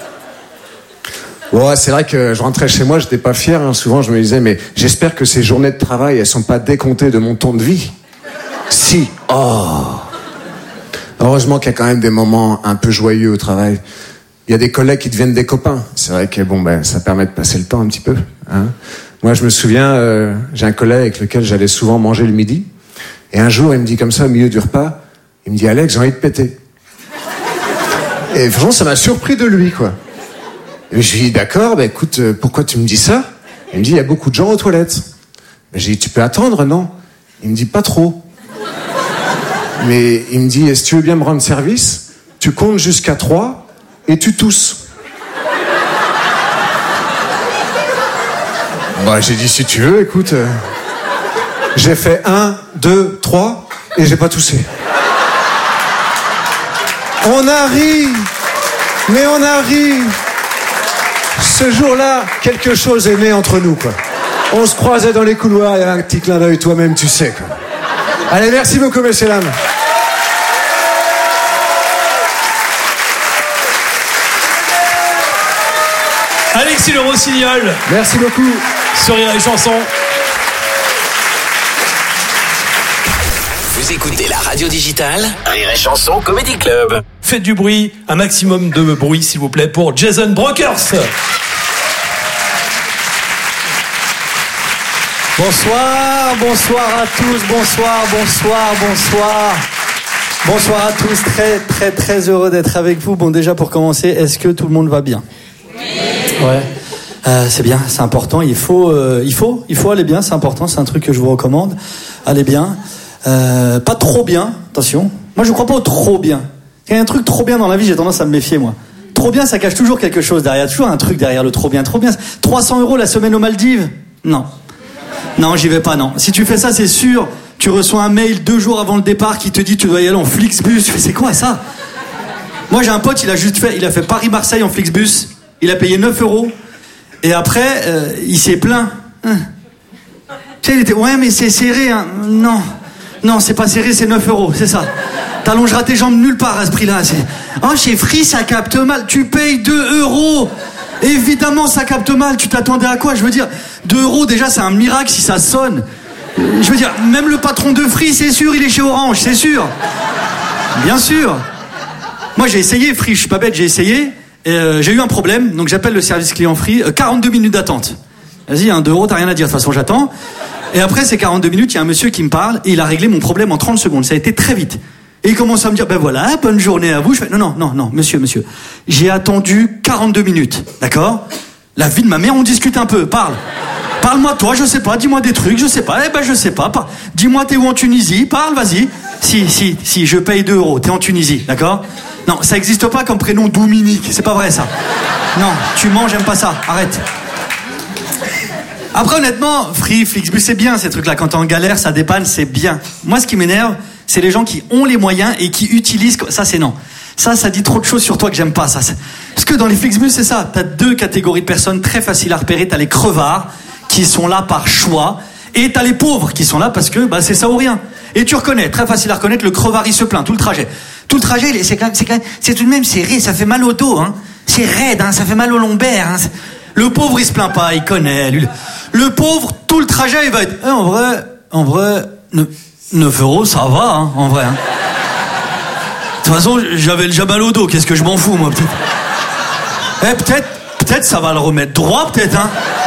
Bon, c'est vrai que je rentrais chez moi, j'étais pas fier, hein. Souvent, je me disais, mais j'espère que ces journées de travail, elles sont pas décomptées de mon ton de vie. Si. Oh. Heureusement qu'il y a quand même des moments un peu joyeux au travail. Il y a des collègues qui deviennent des copains. C'est vrai que bon, ben, ça permet de passer le temps un petit peu, hein. Moi, je me souviens, j'ai un collègue avec lequel j'allais souvent manger le midi. Et un jour, il me dit comme ça, au milieu du repas, il me dit, Alex, j'ai envie de péter. Et franchement, ça m'a surpris de lui, quoi. Et je lui dis, d'accord, bah écoute, pourquoi tu me dis ça? Il me dit, il y a beaucoup de gens aux toilettes. J'ai dit, tu peux attendre, non? Il me dit, pas trop. Mais il me dit, si tu veux bien me rendre service, tu comptes jusqu'à 3 et tu tousses. Bah, j'ai dit, si tu veux, écoute, j'ai fait 1, 2, 3 et j'ai pas toussé. On a ri, mais on a ri. Ce jour-là, quelque chose est né entre nous, quoi. On se croisait dans les couloirs, il y avait un petit clin d'œil, toi-même, tu sais, quoi. Allez, merci beaucoup, messieurs, dames. Alexis Le Rossignol. Merci beaucoup. Sur Rire et Chanson. Vous écoutez la radio digitale Rire et Chanson Comedy Club. Faites du bruit, un maximum de bruit s'il vous plaît pour Jason Brokers. Bonsoir, bonsoir à tous, bonsoir. Bonsoir à tous, très heureux d'être avec vous. Bon, déjà pour commencer, est-ce que tout le monde va bien? Ouais. C'est bien, c'est important. Il faut aller bien, c'est important. C'est un truc que je vous recommande. Allez bien, pas trop bien. Attention. Moi, je crois pas au trop bien. Il y a un truc trop bien dans la vie, j'ai tendance à me méfier, moi. Trop bien, ça cache toujours quelque chose derrière. Toujours un truc derrière le trop bien. 300 € la semaine aux Maldives? Non, j'y vais pas. Non. Si tu fais ça, c'est sûr. Tu reçois un mail 2 jours avant le départ qui te dit tu dois y aller en Flixbus. Tu fais, c'est quoi ça? Moi, j'ai un pote, il a fait Paris-Marseille en Flixbus. Il a payé 9 €. Et après, il s'est plaint. Tu sais, il était, ouais, mais c'est serré, hein. Non, c'est pas serré, c'est 9 €, c'est ça. T'allongeras tes jambes nulle part à ce prix-là. Oh, chez Free, ça capte mal. Tu payes 2 €. Évidemment, ça capte mal. Tu t'attendais à quoi? Je veux dire, 2 €, déjà, c'est un miracle si ça sonne. Je veux dire, même le patron de Free, c'est sûr, il est chez Orange, c'est sûr. Bien sûr. Moi, j'ai essayé Free, je suis pas bête, j'ai essayé. Et j'ai eu un problème, donc j'appelle le service client Free, 42 minutes d'attente. Vas-y, 2 €, t'as rien à dire, de toute façon j'attends. Et après ces 42 minutes, il y a un monsieur qui me parle et il a réglé mon problème en 30 secondes, ça a été très vite. Et il commence à me dire, ben voilà, bonne journée à vous. Je fais, non, monsieur, j'ai attendu 42 minutes, d'accord? La vie de ma mère, on discute un peu, Parle-moi de toi, je sais pas, dis-moi des trucs, je sais pas, je sais pas. Dis-moi, t'es où en Tunisie? Parle, vas-y. Si, je paye 2 €, t'es en Tunisie, d'accord? Non, ça existe pas comme prénom Dominique, c'est pas vrai ça. Non, tu mens, j'aime pas ça, arrête. Après, honnêtement, Free, Flixbus, c'est bien ces trucs-là. Quand t'es en galère, ça dépanne, c'est bien. Moi, ce qui m'énerve, c'est les gens qui ont les moyens et qui utilisent... Ça, c'est non. Ça dit trop de choses sur toi que j'aime pas, ça. Parce que dans les Flixbus, c'est ça. T'as 2 catégories de personnes très faciles à repérer. T'as les crevards, qui sont là par choix, et t'as les pauvres, qui sont là parce que c'est ça ou rien. Et tu reconnais, très facile à reconnaître, le crevard, il se plaint tout le trajet. Tout le trajet, c'est tout de même serré, ça fait mal au dos, hein. C'est raide, hein, ça fait mal au lombaire, hein. Le pauvre, il se plaint pas, il connaît. Lui. Le pauvre, tout le trajet, il va être... en vrai, 9 euros, ça va, hein, en vrai. Hein. De toute façon, j'avais le jabal au dos, qu'est-ce que je m'en fous, moi, peut-être. Peut-être ça va le remettre droit, peut-être, hein.